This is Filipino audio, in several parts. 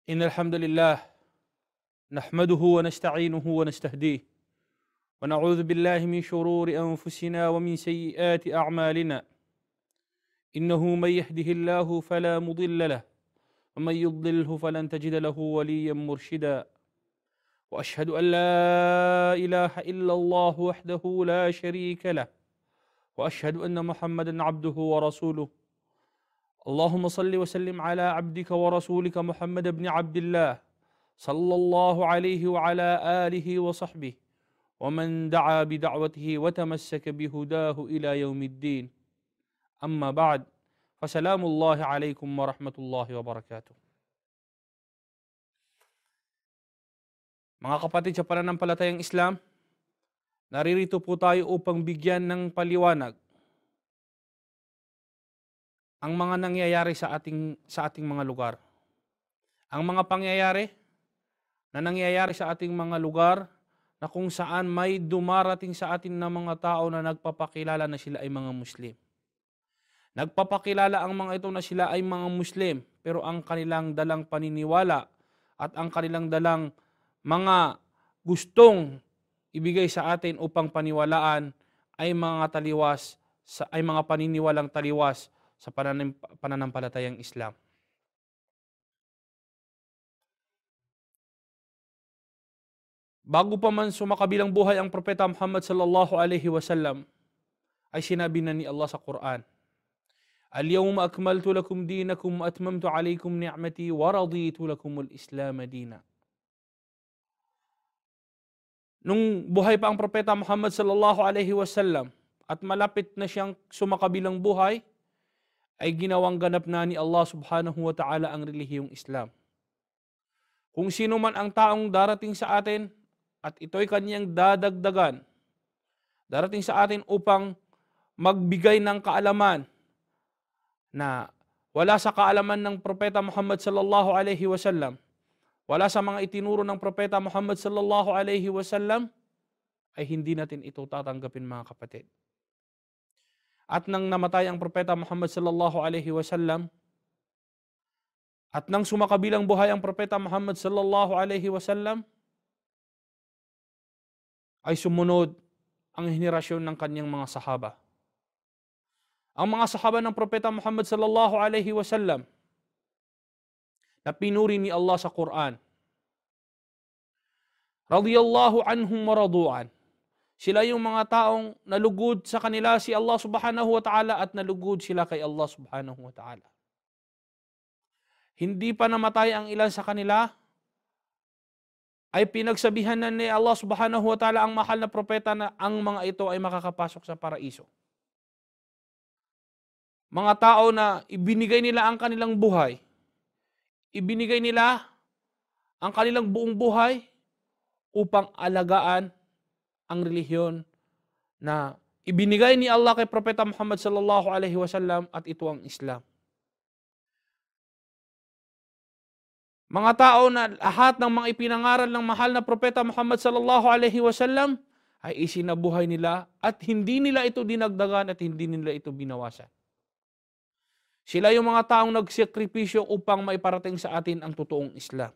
إن الحمد لله نحمده ونستعينه ونستهديه ونعوذ بالله من شرور أنفسنا ومن سيئات أعمالنا. إنه من يهده الله فلا مضل له ومن يضلله فلن تجد له وليا مرشدا. وأشهد أن لا إله إلا الله وحده لا شريك له وأشهد أن محمدا عبده ورسوله. اللهم صل وسلم على عبدك ورسولك محمد بن عبد الله صلى الله عليه وعلى آله وصحبه ومن دعا بدعوته وتمسك بهداه إلى يوم الدين. أما بعد، فسلام الله عليكم ورحمة الله وبركاته. Mga kapatid sa pananampalatayang Islam, naririto po tayo upang bigyan ng paliwanag ang mga nangyayari sa ating mga lugar. Ang mga pangyayari na nangyayari sa ating mga lugar na kung saan may dumarating sa atin na mga tao na nagpapakilala na sila ay mga Muslim. Nagpapakilala ang mga ito na sila ay mga Muslim, pero ang kanilang dalang paniniwala at ang kanilang dalang mga gustong ibigay sa atin upang paniwalaan ay mga taliwas, ay mga paniniwalang taliwas sa pananampalatayang Islam. Bago pa man sumakabilang buhay ang Propeta Muhammad sallallahu alaihi wasallam, ay sinabi na ni Allah sa Quran, "Al-yawma akmaltu lakum dinakum wa atmamtu alaykum ni'mati wa raditu lakum al-Islam dina." Nung buhay pa ang Propeta Muhammad sallallahu alaihi wasallam at malapit na siyang sumakabilang buhay, ay ginawang ganap na ni Allah subhanahu wa ta'ala ang relihiyong Islam. Kung sino man ang taong darating sa atin at ito'y kanyang dadagdagan, darating sa atin upang magbigay ng kaalaman na wala sa kaalaman ng Propeta Muhammad sallallahu alaihi wasallam, wala sa mga itinuro ng Propeta Muhammad sallallahu alaihi wasallam, ay hindi natin ito tatanggapin, mga kapatid. At nang namatay ang Propeta Muhammad sallallahu alaihi wasallam, at nang sumakabilang buhay ang Propeta Muhammad sallallahu alaihi wasallam, ay sumunod ang henerasyon ng kanyang mga sahaba. Ang mga sahaba ng Propeta Muhammad sallallahu alaihi wasallam na pinuri ni Allah sa Quran, radiyallahu anhum wa radu'an. Sila yung mga taong nalugod sa kanila si Allah subhanahu wa ta'ala at nalugod sila kay Allah subhanahu wa ta'ala. Hindi pa namatay ang ilan sa kanila, ay pinagsabihan na ni Allah subhanahu wa ta'ala ang mahal na propeta na ang mga ito ay makakapasok sa paraiso. Mga tao na ibinigay nila ang kanilang buhay, ibinigay nila ang kanilang buong buhay upang alagaan ang relihiyon na ibinigay ni Allah kay Propeta Muhammad sallallahu alaihi wasallam, at ito ang Islam. Mga tao na lahat ng mga ipinangaral ng mahal na Propeta Muhammad sallallahu alaihi wasallam ay isinabuhay nila at hindi nila ito dinagdagan at hindi nila ito binawasan. Sila yung mga taong nagsakripisyo upang maiparating sa atin ang totoong Islam.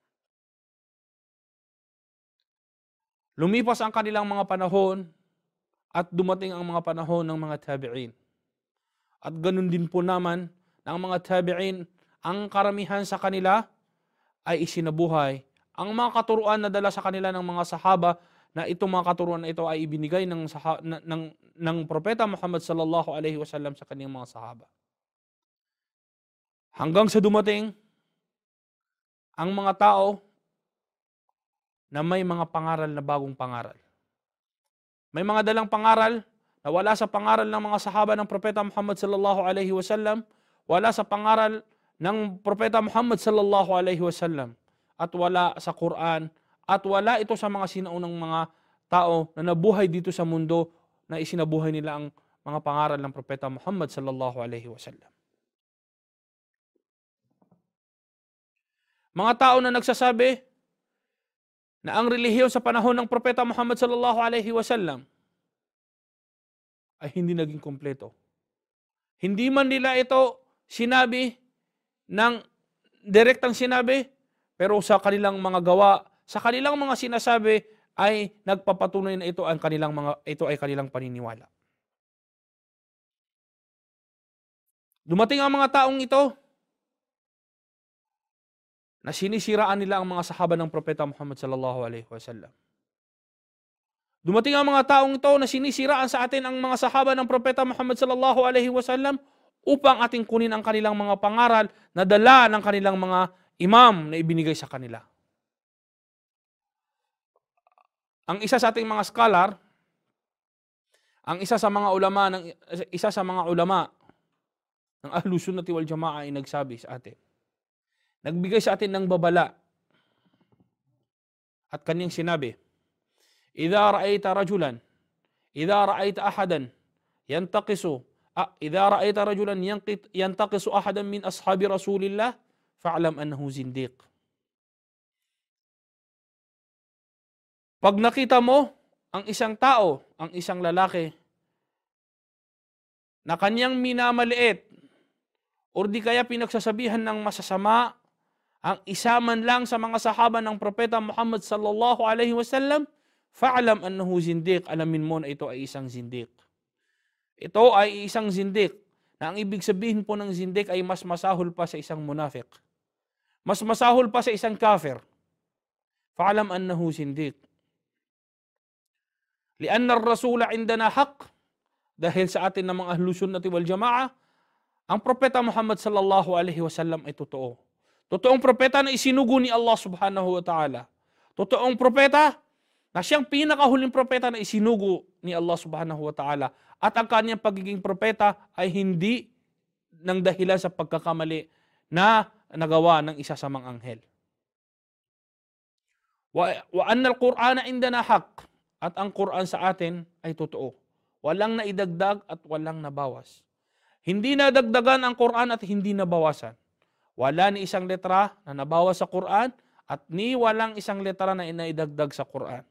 Lumipas ang kanilang mga panahon at dumating ang mga panahon ng mga tabi'in. At ganun din po naman ng mga tabi'in, ang karamihan sa kanila ay isinabuhay ang mga katuruan na dala sa kanila ng mga sahaba, na itong mga katuruan na ito ay ibinigay ng Propeta Muhammad sallallahu alaihi wasallam sa kaniyang mga sahaba. Hanggang sa dumating ang mga tao na may mga pangaral na bagong pangaral. May mga dalang pangaral na wala sa pangaral ng mga sahaba ng Propeta Muhammad sallallahu alaihi wasallam, wala sa pangaral ng Propeta Muhammad sallallahu alaihi wasallam, at wala sa Quran, at wala ito sa mga sinaunang mga tao na nabuhay dito sa mundo na isinabuhay nila ang mga pangaral ng Propeta Muhammad sallallahu alaihi wasallam. Mga tao na nagsasabi na ang relihiyon sa panahon ng Propeta Muhammad sallallahu alaihi wasallam ay hindi naging kompleto. Hindi man nila ito sinabi ng direktang sinabi, pero sa kanilang mga gawa, sa kanilang mga sinasabi ay nagpapatunay na ito ay kanilang paniniwala. Dumating ang mga taong ito na sinisiraan nila ang mga sahaba ng propeta Muhammad sallallahu alaihi wasallam. Dumating ang mga taong ito na sinisiraan sa atin ang mga sahaba ng propeta Muhammad sallallahu alaihi wasallam upang ating kunin ang kanilang mga pangaral na dala ng kanilang mga imam na ibinigay sa kanila. Ang isa sa ating mga scholar, isa sa mga ulama ng Ahlus Sunnati wal Jamaa ay nagsabi sa atin. Nagbigay sa atin ng babala. At kanyang sinabi, idza ra'aita ahadan yantaqisu ahadan min ashabi Rasulillah fa'lam annahu zindiq. Pag nakita mo ang isang tao, ang isang lalaki na kanyang minamaliit o di kaya pinagsasabihan ng masasama ang isa man lang sa mga sahaba ng propeta Muhammad sallallahu alaihi wasallam, fa'lam annahu zindiq, alamin mo na ito ay isang zindiq. Ito ay isang zindiq na ang ibig sabihin po ng zindiq ay mas masahol pa sa isang munafiq. Mas masahol pa sa isang kafir. Fa'lam annahu zindiq. Lianna ar-rasula indana haqq, dahil sa atin ng mga Ahlus Sunnati wal Jamaa, ang propeta Muhammad sallallahu alaihi wasallam ay totoo. Totoong propeta na isinugo ni Allah subhanahu wa ta'ala. Totoong propeta na siyang pinakahuling propeta na isinugo ni Allah subhanahu wa ta'ala. At ang kanyang pagiging propeta ay hindi ng dahilan sa pagkakamali na nagawa ng isa sa mga anghel. Wa anna al-Qur'ana indana haqq, at ang Quran sa atin ay totoo. Walang naidagdag at walang nabawas. Hindi nadagdagan ang Quran at hindi nabawasan. Wala ni isang letra na nabawas sa Quran at ni walang isang letra na inaidagdag sa Quran.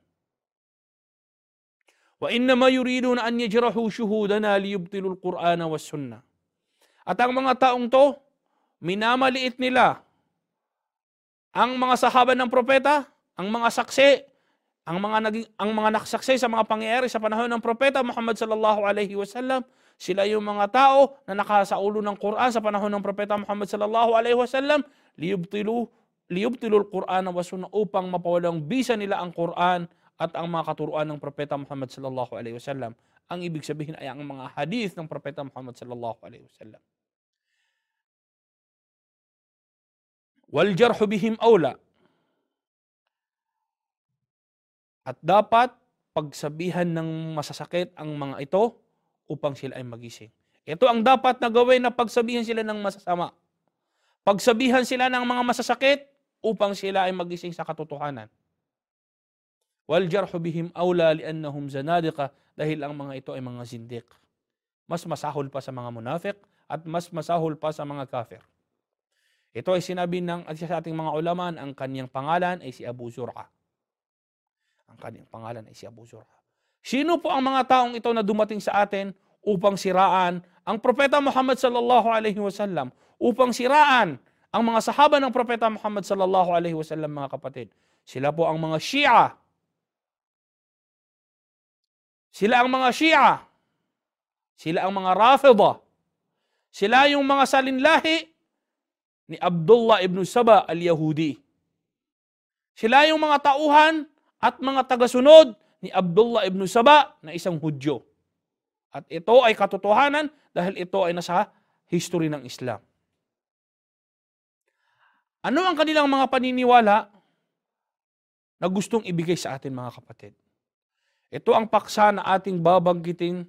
Wa innama yuriduna an yajrahu shuhudana liyubtilu al-Qur'ana was sunnah. At ang mga taong to, minamaliit nila ang mga sahaba ng propeta, ang mga saksi, ang mga nakasaksi sa mga pangyayari sa panahon ng propeta Muhammad sallallahu alaihi wasallam. Sila yung mga tao na nakasaulo ng Quran sa panahon ng propeta Muhammad sallallahu alaihi wasallam, liyubtilu al-Qur'ana wa sunnah, upang mapawalang bisa nila ang Quran at ang mga katuruan ng propeta Muhammad sallallahu alaihi wasallam. Ang ibig sabihin ay ang mga hadith ng propeta Muhammad sallallahu alaihi wasallam. Wal jarhu bihim awla. At dapat pagsabihan ng masasakit ang mga ito upang sila ay magising. Ito ang dapat na gawin, na pagsabihan sila ng masasama. Pagsabihan sila ng mga masasakit upang sila ay magising sa katotohanan. Wal jarhu bihim awla liannahum zanadiqa, dahil ang mga ito ay mga zindiq. Mas masahol pa sa mga munafiq at mas masahol pa sa mga kafir. Ito ay sinabi ng sa ating mga ulama, ang kanyang pangalan ay si Abu Zur'a. Ang kanyang pangalan ay si Abu Zur'a. Sino po ang mga taong ito na dumating sa atin upang siraan ang propeta Muhammad sallallahu alaihi wasallam, upang siraan ang mga sahaba ng propeta Muhammad sallallahu alaihi wasallam, mga kapatid? Sila po ang mga Shia. Sila ang mga Shia. Sila ang mga Rafida. Sila yung mga salinlahi ni Abdullah ibn Saba al-Yahudi. Sila yung mga tauhan at mga tagasunod ni Abdullah ibn Saba na isang Hudyo. At ito ay katotohanan dahil ito ay nasa history ng Islam. Ano ang kanilang mga paniniwala na gustong ibigay sa atin, mga kapatid? Ito ang paksa na ating babanggitin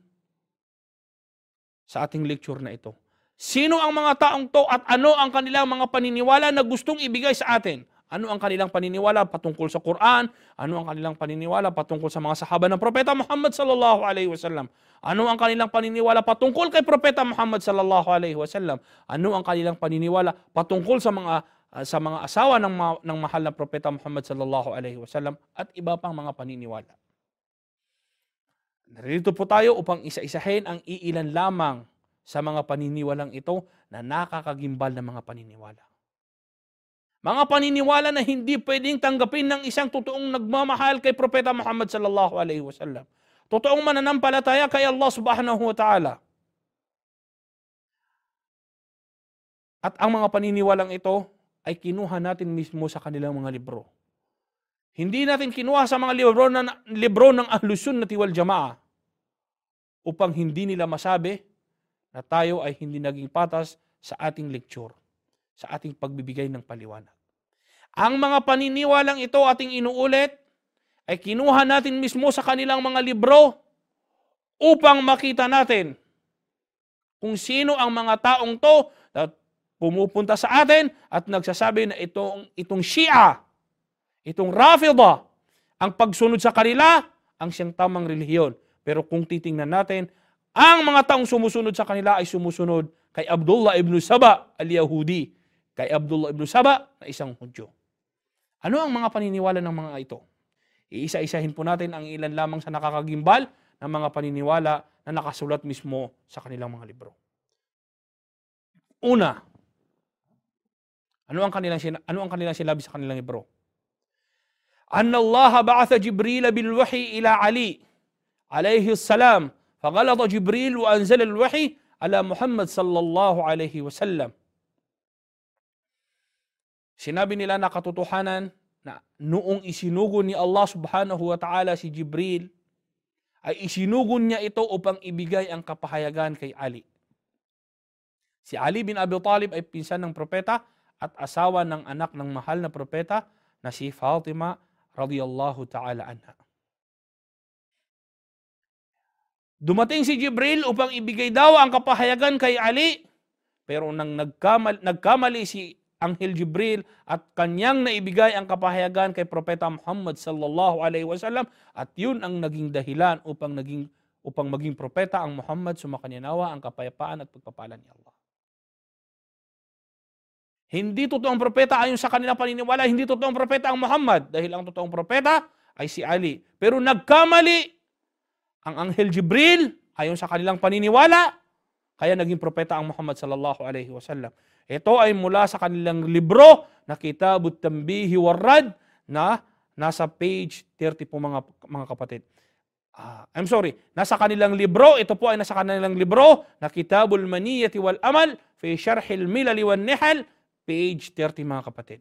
sa ating lecture na ito. Sino ang mga taong to at ano ang kanilang mga paniniwala na gustong ibigay sa atin? Ano ang kanilang paniniwala patungkol sa Quran? Ano ang kanilang paniniwala patungkol sa mga sahaba ng propeta Muhammad sallallahu alaihi wasallam? Ano ang kanilang paniniwala patungkol kay propeta Muhammad sallallahu alaihi wasallam? Ano ang kanilang paniniwala patungkol sa mga asawa ng mahal na propeta Muhammad sallallahu alaihi wasallam at iba pang mga paniniwala? Narito po tayo upang isa-isahin ang iilan lamang sa mga paniniwalang ito na nakakagimbal na mga paniniwala. Mga paniniwala na hindi pwedeng tanggapin ng isang totoong nagmamahal kay Propeta Muhammad sallallahu alaihi wasallam. Totoong mananampalataya kay Allah subhanahu wa ta'ala. At ang mga paniniwalang ito ay kinuha natin mismo sa kanilang mga libro. Hindi natin kinuha sa mga libro ng Ahlus Sunnati wal Jamaa upang hindi nila masabi na tayo ay hindi naging patas sa ating lecture, sa ating pagbibigay ng paliwanag. Ang mga paniniwalang ito ating inuulit ay kinuha natin mismo sa kanilang mga libro upang makita natin kung sino ang mga taong to na pumupunta sa atin at nagsasabi na itong Shia, itong Rafida, ang pagsunod sa kanila ang siyang tamang relihiyon. Pero kung titingnan natin, ang mga taong sumusunod sa kanila ay sumusunod kay Abdullah ibn Saba al-Yahudi, kay Abdullah ibn Saba na isang Hudyo. Ano ang mga paniniwala ng mga ito? Iisa-isahin po natin ang ilan lamang sa nakakagimbal ng mga paniniwala na nakasulat mismo sa kanilang mga libro. Una, ano ang kanilang sinabi sa kanilang libro? Anna Allah ba'atha Jibril bil wahyi ila Ali alayhi salam, faghalata Jibril wa anzala al wahyi ala Muhammad sallallahu alayhi wasallam. Sinabi nila na katotohanan na noong isinugon ni Allah subhanahu wa ta'ala si Jibril, ay isinugon niya ito upang ibigay ang kapahayagan kay Ali. Si Ali bin Abi Talib ay pinsan ng propeta at asawa ng anak ng mahal na propeta na si Fatima radiyallahu ta'ala anha. Dumating si Jibril upang ibigay daw ang kapahayagan kay Ali, pero nang nagkamali si Anghel Jibril at kanyang naibigay ang kapahayagan kay Propeta Muhammad sallallahu alaihi wasallam, at yun ang naging dahilan upang maging propeta ang Muhammad, sumakanyanawa ang kapayapaan at pagpapala ni Allah. Hindi totoong propeta ayon sa kanilang paniniwala, hindi totoong propeta ang Muhammad dahil ang totoong propeta ay si Ali. Pero nagkamali ang Anghel Jibril ayon sa kanilang paniniwala, kaya naging propeta ang Muhammad sallallahu alaihi wasallam. Ito ay mula sa kanilang libro na Kitabut Tanbihi Warrad na nasa page 30 po mga kapatid. Nasa kanilang libro, ito po ay nasa kanilang libro na Kitabul Maniyati wal Amal fi Sharhil Milali wan Nihal, page 30 mga kapatid.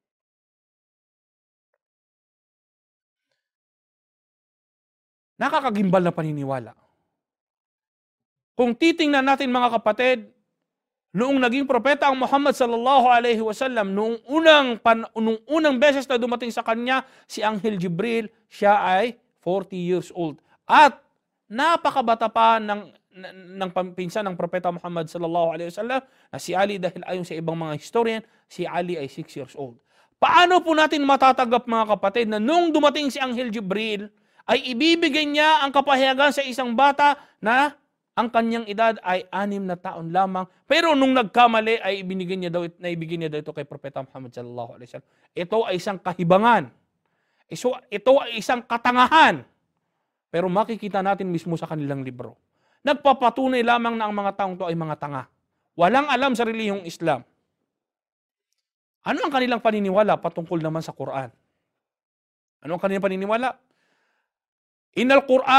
Nakakagimbal na paniniwala. Kung titingnan natin mga kapatid, noong naging propeta ang Muhammad sallallahu alaihi wasallam, noong unang beses na dumating sa kanya si Anghel Jibril, siya ay 40 years old. At napakabata pa ng pinsan ng propeta Muhammad sallallahu alaihi wasallam na si Ali, dahil ayon sa ibang mga historian, si Ali ay 6 years old. Paano po natin matatanggap mga kapatid na nung dumating si Anghel Jibril ay ibibigay niya ang kapahayagan sa isang bata na ang kanyang edad ay 6 na taon lamang, pero nung nagkamali ay ibigay niya daw ito kay Propeta Muhammad sallallahu alaihi wasallam. Ito ay isang kahibangan. Ito ay isang katangahan. Pero makikita natin mismo sa kanilang libro. Nagpapatunay lamang na ang mga taong to ay mga tanga. Walang alam sa relihiyong Islam. Ano ang kanilang paniniwala patungkol naman sa Quran? Ano ang kanilang paniniwala? Innal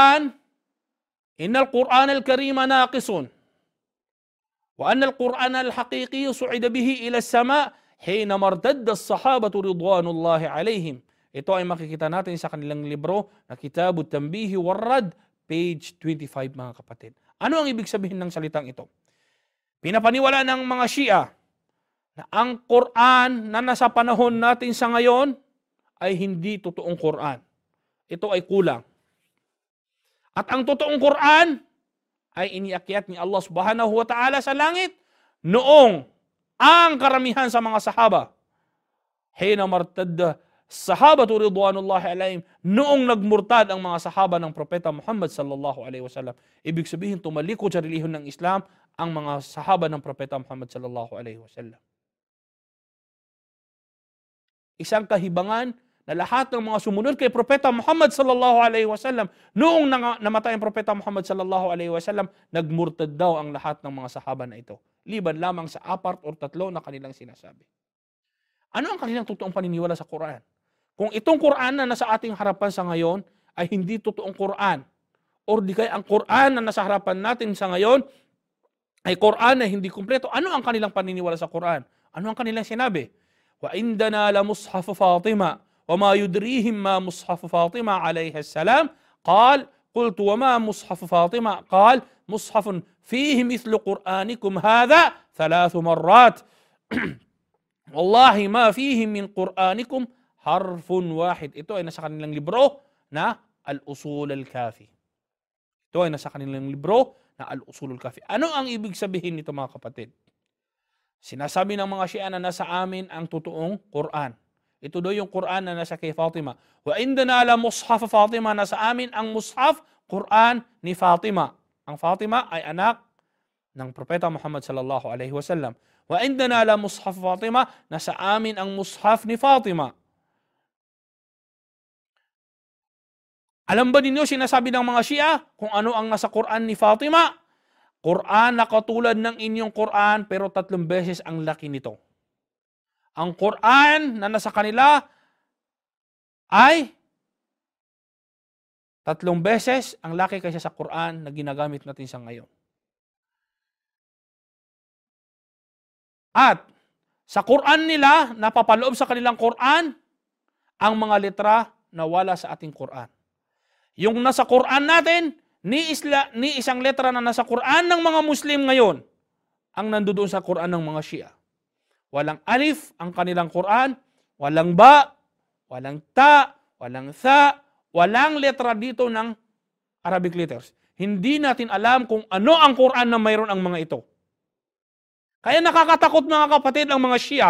Quran al-Karima naqisun. Wa anna al-Quran al-haqiqi su'ida bihi ila as-sama' hina martadda as-sahabatu ridwanullahi alaihim. Ito ay makikita natin sa kanilang libro na Kitabut Tanbihi Warrad, page 25 mga kapatid. Ano ang ibig sabihin ng salitang ito? Pinapaniwala ng mga Shia na ang Quran na nasa panahon natin sa ngayon ay hindi totoong Quran. Ito ay kulang. At ang totoong Quran ay iniakyat ni Allah subhanahu wa ta'ala sa langit noong ang karamihan sa mga sahaba, hina martadda sahabatu ridwanullahi alaihim, noong nagmurtad ang mga sahaba ng propeta Muhammad sallallahu alaihi wasallam. Ibig sabihin, tumalikod sa relihiyon ng Islam ang mga sahaba ng propeta Muhammad sallallahu alaihi wasallam. Isang kahibangan na lahat ng mga sumunod kay propeta Muhammad sallallahu alaihi wasallam, noong namatay ang propeta Muhammad sallallahu alaihi wasallam, nagmurtad daw ang lahat ng mga sahaba na ito, liban lamang sa 4 o 3 na kanilang sinasabi. Ano ang kanilang totoong paniniwala sa Quran? Kung itong Quran na nasa ating harapan sa ngayon ay hindi totoong Quran, or di kaya ang Quran na nasa harapan natin sa ngayon ay Quran na hindi kumpleto, ano ang kanilang paniniwala sa Quran? Ano ang kanilang sinabi? Wa indana la mushaf Fatima wa ma yudrihim ma mushaf Fatima alayha salam qal qultu wa ma mushaf Fatima qal mushafun fihi mithlu Qur'anikum hadha 3 marrat wallahi ma fihi min Qur'anikum harfun wahid. Ito ay nasa kanilang libro na Al-Usul Al-Kafi. Ito ay nasa kanilang libro na Al-Usul Al-Kafi. Ano ang ibig sabihin nito, mga kapatid? Sinasabi ng mga Shia na nasa amin ang totoong Quran. Ito daw yung Quran na nasa kay Fatima. Wa indana la mushaf Fatima, nasa amin ang mushaf Quran ni Fatima. Ang Fatima ay anak ng Propeta Muhammad sallallahu alaihi wasallam. Wa indana la mushaf Fatima, nasa amin ang mushaf ni Fatima. Alam ba ninyo, sinasabi ng mga Shia kung ano ang nasa Quran ni Fatima? Quran na katulad ng inyong Quran pero 3 beses ang laki nito. Ang Quran na nasa kanila ay 3 beses ang laki kaysa sa Quran na ginagamit natin sa ngayon. At sa Quran nila, napapaloob sa kanilang Quran ang mga letra na wala sa ating Quran. Yung nasa Quran natin, ni isang letra na nasa Quran ng mga Muslim ngayon, ang nandoon sa Quran ng mga Shia. Walang alif ang kanilang Quran, walang ba, walang ta, walang tha, walang letra dito ng Arabic letters. Hindi natin alam kung ano ang Quran na mayroon ang mga ito. Kaya nakakatakot, mga kapatid, ang mga Shia.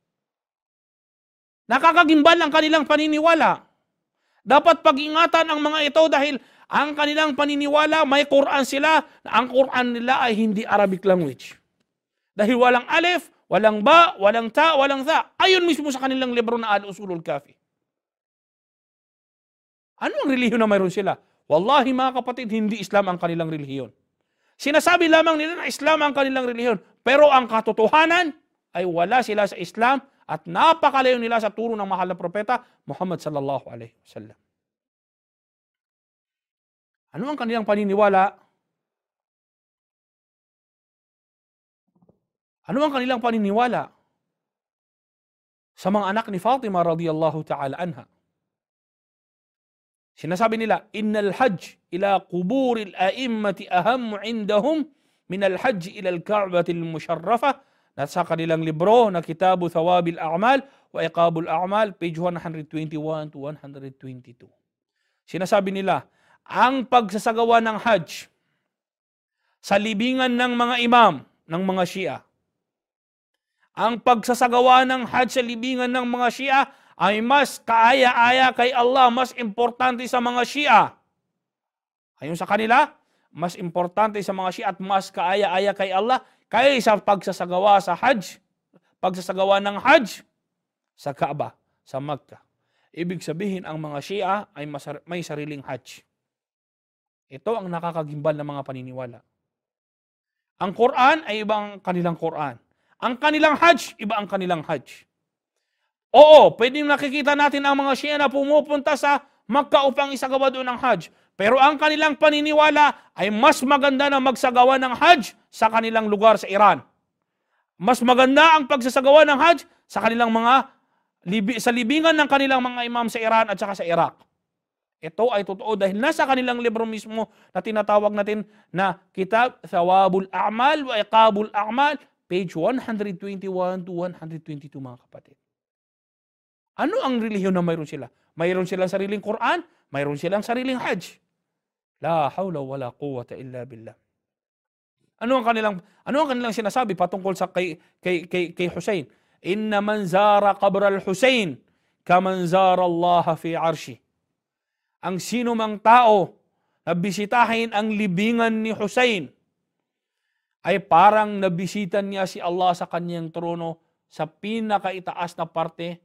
Nakakagimbal ang kanilang paniniwala. Dapat pag-ingatan ang mga ito dahil ang kanilang paniniwala, may Quran sila, na ang Quran nila ay hindi Arabic language. Dahil walang alif, walang ba, walang ta, walang tha. Ayon mismo sa kanilang libro na Al-Usul Al-Kafi. Ano ang relihiyon na mayroon sila? Wallahi, mga kapatid, hindi Islam ang kanilang relihiyon. Sinasabi lamang nila na Islam ang kanilang relihiyon. Pero ang katotohanan ay wala sila sa Islam at napakalayo nila sa turo ng mahal na propeta Muhammad sallallahu alaihi wasallam. Ano ang kanilang paniniwala? Ano ang kanilang paniniwala sa mga anak ni Fatima radhiyallahu ta'ala anha? Sinasabi nila, innal hajj ila quburil a'immati ahammu indahum min al-hajj ila al-Ka'bati al-musharrafa. Nasa kanilang libro na Kitabu Thawabil A'mal wa Iqabul A'mal, page 121 to 122. Sinasabi nila, ang pagsasagawa ng Hajj sa libingan ng mga imam ng mga Shia, ang pagsasagawa ng Hajj sa libingan ng mga Shia ay mas kaaya-aya kay Allah, mas importante sa mga Shia. Ayon sa kanila, mas importante sa mga Shia at mas kaaya-aya kay Allah kaysa pagsasagawa sa Hajj, pagsasagawa ng Hajj sa Kaaba, sa Makkah. Ibig sabihin, ang mga Shia ay may sariling Hajj. Ito ang nakakagimbal ng mga paniniwala. Ang Quran ay iba ang kanilang Quran. Ang kanilang Hajj, iba ang kanilang Hajj. Oo, pwedeng nakikita natin ang mga Shia na pumupunta sa Makkah upang isagawa doon ang Hajj. Pero ang kanilang paniniwala ay mas maganda na magsagawa ng Hajj sa kanilang lugar sa Iran. Mas maganda ang pagsasagawa ng Hajj sa kanilang sa libingan ng kanilang mga imam sa Iran at saka sa Iraq. Ito ay totoo dahil nasa kanilang libro mismo na tinatawag natin na Kitab Thawabul A'mal wa Iqabul A'mal, page 121 to 122, mga kapatid. Ano ang relihiyon na mayroon sila? Mayroon silang sariling Quran, mayroon silang sariling Hajj. La hawla wala quwwata illa billah. Ano ang kanilang sinasabi patungkol sa kay Hussein? Inna man zara qabr al-Hussein kaman zara Allah fi arshi. Ang sino mang tao na bisitahin ang libingan ni Hussein ay parang nabisitan niya si Allah sa kanyang trono sa pinakaitaas na parte,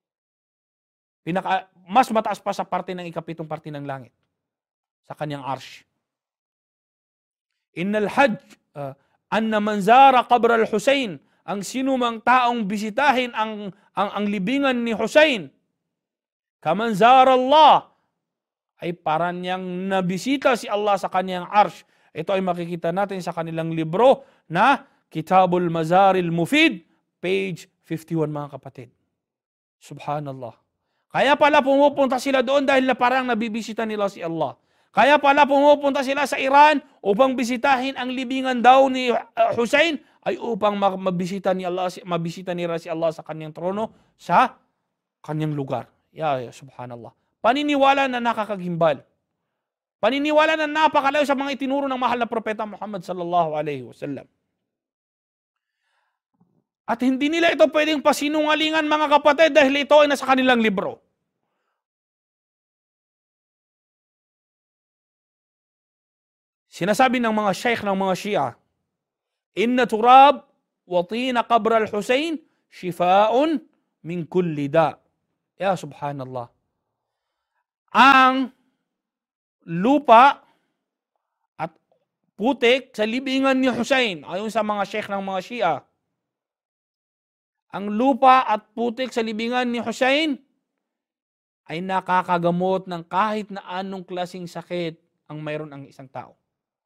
mas mataas pa sa parte ng ikapitong parte ng langit, sa kanyang arsh. Innal hajj anna man zara qabr al-Hussein ang sinumang taong bisitahin ang libingan ni Husayn, kaman zara Allah, ay para niyang nabisita si Allah sa kanyang arsh. Ito ay makikita natin sa kanilang libro na Kitabul Mazaril Mufid, page 51 mga kapatid. Subhanallah. Kaya pala pumupunta sila doon dahil na parang nabibisita nila si Allah. Kaya pala pumupunta sila sa Iran upang bisitahin ang libingan daw ni Hussein, ay upang mabisita ni nila si Allah sa kanyang trono, sa kanyang lugar. Subhanallah. Paniniwala na nakakagimbal. Paniniwala na napakalayo sa mga itinuro ng mahal na propeta Muhammad sallallahu alaihi wasallam. At hindi nila ito pwedeng pasinungalingan mga kapatid dahil ito ay nasa kanilang libro. Sinasabi ng mga sheikh ng mga Shia, inna turab wa tina qabr al-Husayn shifaun min kulli da. Subhanallah. Ang lupa at putik sa libingan ni Husayn, ayon sa mga sheikh ng mga Shia, ang lupa at putik sa libingan ni Husayn ay nakakagamot ng kahit na anong klaseng sakit ang mayroon ang isang tao.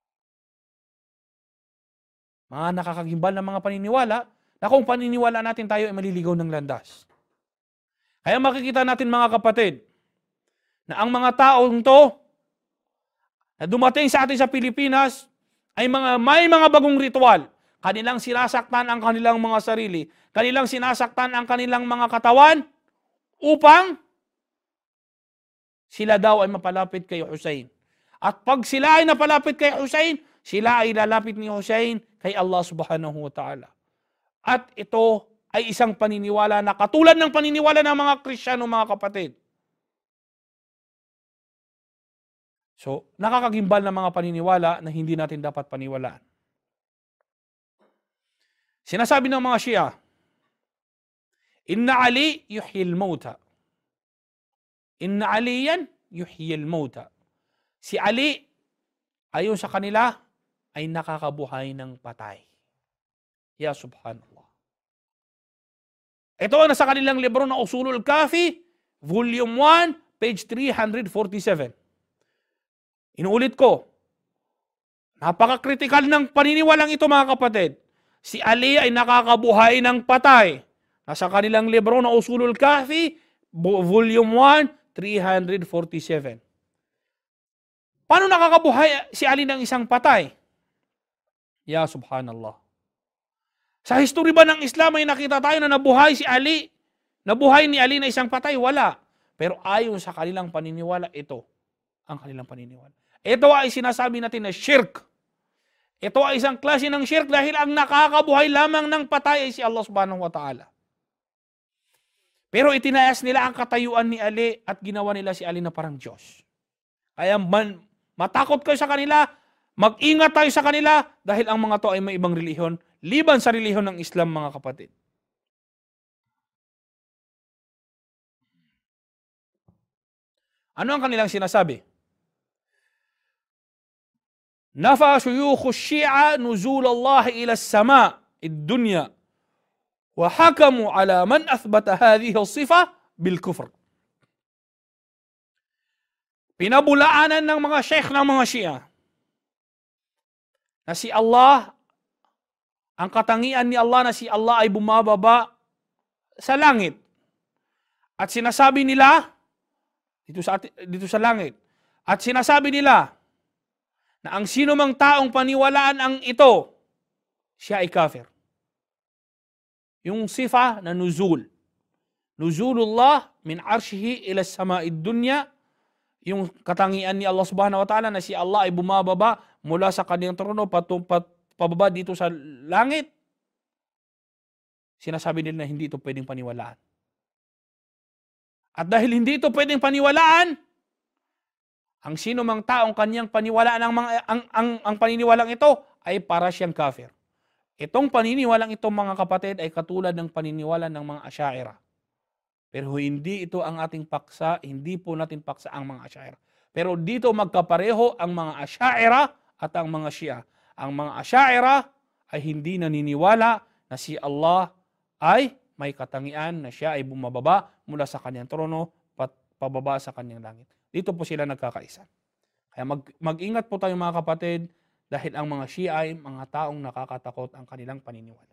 Mga nakakagimbal na mga paniniwala na kung paniniwala natin tayo ay maliligaw ng landas. Kaya makikita natin mga kapatid na ang mga taong to na dumating sa atin sa Pilipinas ay may mga bagong ritual. Kanilang sinasaktan ang kanilang mga sarili. Kanilang sinasaktan ang kanilang mga katawan upang sila daw ay mapalapit kay Husayn. At pag sila ay napalapit kay Husayn, sila ay lalapit ni Husayn kay Allah subhanahu wa ta'ala. At ito ay isang paniniwala na katulad ng paniniwala ng mga Kristiyano, mga kapatid. So, nakakagimbal na mga paniniwala na hindi natin dapat paniwalaan. Sinasabi ng mga Shia, Inna Ali yuhyil mauta. Inna Aliyan yuhyil mauta. Si Ali, ayon sa kanila, ay nakakabuhay ng patay. Subhanallah. Ito ang nasa kanilang libro na Usulul Kafi, volume 1, page 347. Inuulit ko, napaka-critical ng paniniwalang ito mga kapatid. Si Ali ay nakakabuhay ng patay. Nasa kanilang libro na Usulul Kafi, volume 1, 347. Paano nakakabuhay si Ali ng isang patay? Subhanallah. Sa history ba ng Islam ay nakita tayo na nabuhay si Ali? Nabuhay ni Ali na isang patay? Wala. Pero ayon sa kanilang paniniwala, ito ang kanilang paniniwala. Ito ay sinasabi natin na shirk. Ito ay isang klase ng shirk dahil ang nakakabuhay lamang ng patay ay si Allah subhanahu wa ta'ala. Pero itinayas nila ang katayuan ni Ali at ginawa nila si Ali na parang Diyos. Kaya matakot kayo sa kanila, mag-ingat tayo sa kanila dahil ang mga to ay may ibang relihiyon, liban sa relihiyon ng Islam mga kapatid. Ano ang kanilang sinasabi? Nafa shuyukh Shia nuzul Allah ila as-sama' ad-dunya wa hakamu ala man athbata hadhihi as-sifa bil kufr. Pinabulaanan ng mga sheikh ng mga Shia na si Allah, ang katangian ni Allah na si Allah ay bumababa sa langit. At sinasabi nila, dito sa langit, at sinasabi nila na ang sino mang taong paniwalaan ang ito, siya ay kafir. Yung sifa na nuzul. Nuzulullah min arshihi ila sama'id dunya, yung katangian ni Allah subhanahu wa ta'ala na si Allah ay bumababa mula sa kanyang trono pababa dito sa langit. Sinasabi nila na hindi ito pwedeng paniwalaan. At dahil hindi ito pwedeng paniwalaan, ang sino mang taong kanyang paniwalaan ang paniniwalang ito ay para siyang kafir. Itong paniniwalang ito mga kapatid ay katulad ng paniniwala ng mga Asy'ariyah. Pero hindi ito ang ating paksa, hindi po natin paksa ang mga Asy'ariyah. Pero dito magkapareho ang mga Asy'ariyah at ang mga Shia. Ang mga Asy'ariyah ay hindi naniniwala na si Allah ay may katangian na siya ay bumababa mula sa kanyang trono pababa sa kanyang langit. Dito po sila nagkakaisa. Kaya mag-ingat po tayo mga kapatid dahil ang mga Shia ay mga taong nakakatakot ang kanilang paniniwala.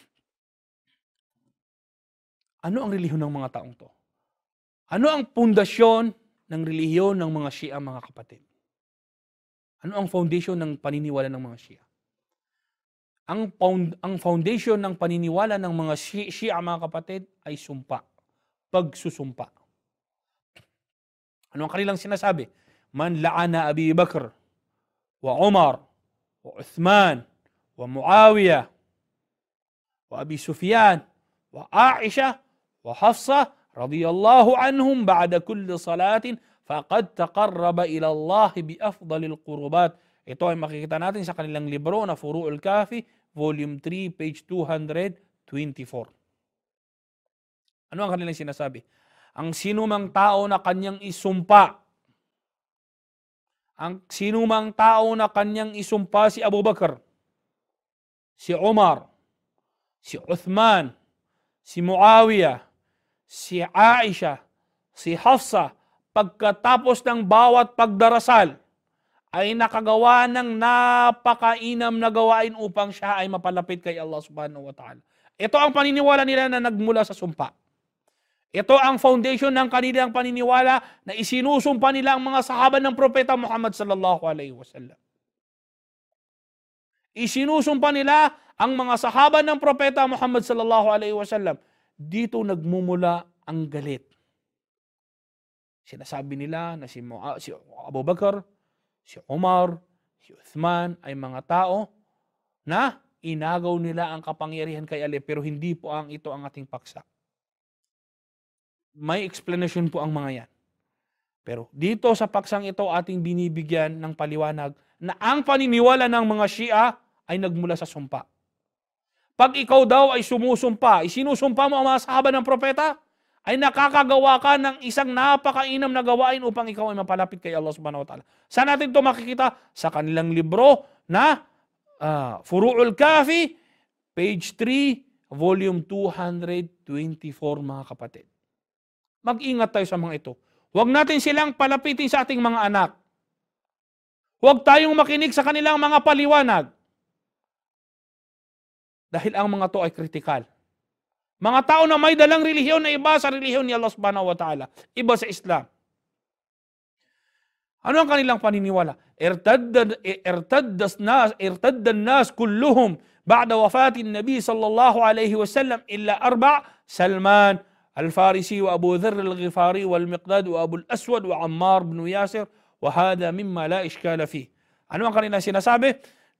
Ano ang relihiyon ng mga taong to? Ano ang pundasyon ng relihiyon ng mga Shia mga kapatid? Ano ang foundation ng paniniwala ng mga Shia? Ang foundation ng paniniwala ng mga Shia mga kapatid ay sumpa. Pagsusumpa. Ano ang kanilang sinasabi? Man la'ana Abi Bakr wa Umar wa Uthman wa Muawiyah wa Abi Sufyan wa Aisha wa Hafsa radiyallahu anhum ba'da kulli salatin faqad taqarraba ila Allah bi afdalil qurbat. Ito ay makikita natin sa kanilang libro na Furu'ul Kafi, Volume 3, page 224. Ano ang kanilang sinasabi? Ang sinumang tao na kanyang isumpa, si Abu Bakr, si Umar, si Uthman, si Muawiyah, si Aisha, si Hafsa, pagkatapos ng bawat pagdarasal, ay nakagawa ng napakainam na gawain upang siya ay mapalapit kay Allah subhanahu wa ta'ala. Ito ang paniniwala nila na nagmula sa sumpa. Ito ang foundation ng kanilang paniniwala na isinusumpa nila ang mga sahaba ng Propeta Muhammad sallallahu alaihi wasallam. Isinusumpa nila ang mga sahaba ng Propeta Muhammad sallallahu alaihi wasallam. Dito nagmumula ang galit. Sinasabi nila na si Abu Bakr, si Umar, si Uthman ay mga tao na inagaw nila ang kapangyarihan kay Ali, pero hindi po ito ang ating paksa. May explanation po ang mga yan. Pero dito sa paksang ito ating binibigyan ng paliwanag na ang paniniwala ng mga Shia ay nagmula sa sumpa. Pag ikaw daw ay sumusumpa, isinusumpa mo ang mga sahaba ng propeta, ay nakakagawa ka ng isang napakainam na gawain upang ikaw ay mapalapit kay Allah subhanahu wa ta'ala. Saan natin ito makikita? Sa kanilang libro na Furu'ul Kafi, page 3, volume 224 mga kapatid. Mag-ingat tayo sa mga ito. Huwag natin silang palapitin sa ating mga anak. Huwag tayong makinig sa kanilang mga paliwanag. Dahil ang mga to ay kritikal. Mga tao na may dalang relihiyon na iba sa relihiyon ni Allah subhanahu wa ta'ala. Iba sa Islam. Ano ang kanilang paniniwala? Irtadda nas kulluhum ba'da wafatin Nabi sallallahu alayhi wa sallam illa Salman Al-Farisi wa Abu Dharr Al-Ghifari wal Miqdad wa Abu Al-Aswad wa Ammar bin Yasir wa hadha mimma la ishkala fi. Ano ang kanilang sinasabi?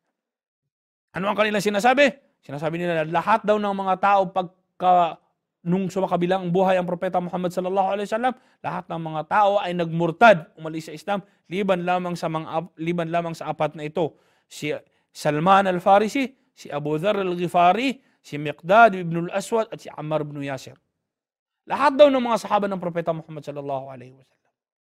Sinasabi nila lahat daw ng mga tao nung sumakabilang buhay ang Propeta Muhammad sallallahu alaihi wasallam, lahat ng mga tao ay nagmurtad, umalis sa Islam, liban lamang sa apat na ito. Si Salman Al-Farisi, si Abu Dharr Al-Ghifari, si Miqdad ibn Al-Aswad at si Ammar ibn Yasir. Lahat daw ng mga sahaba ng Propeta Muhammad sallallahu alaihi wasallam.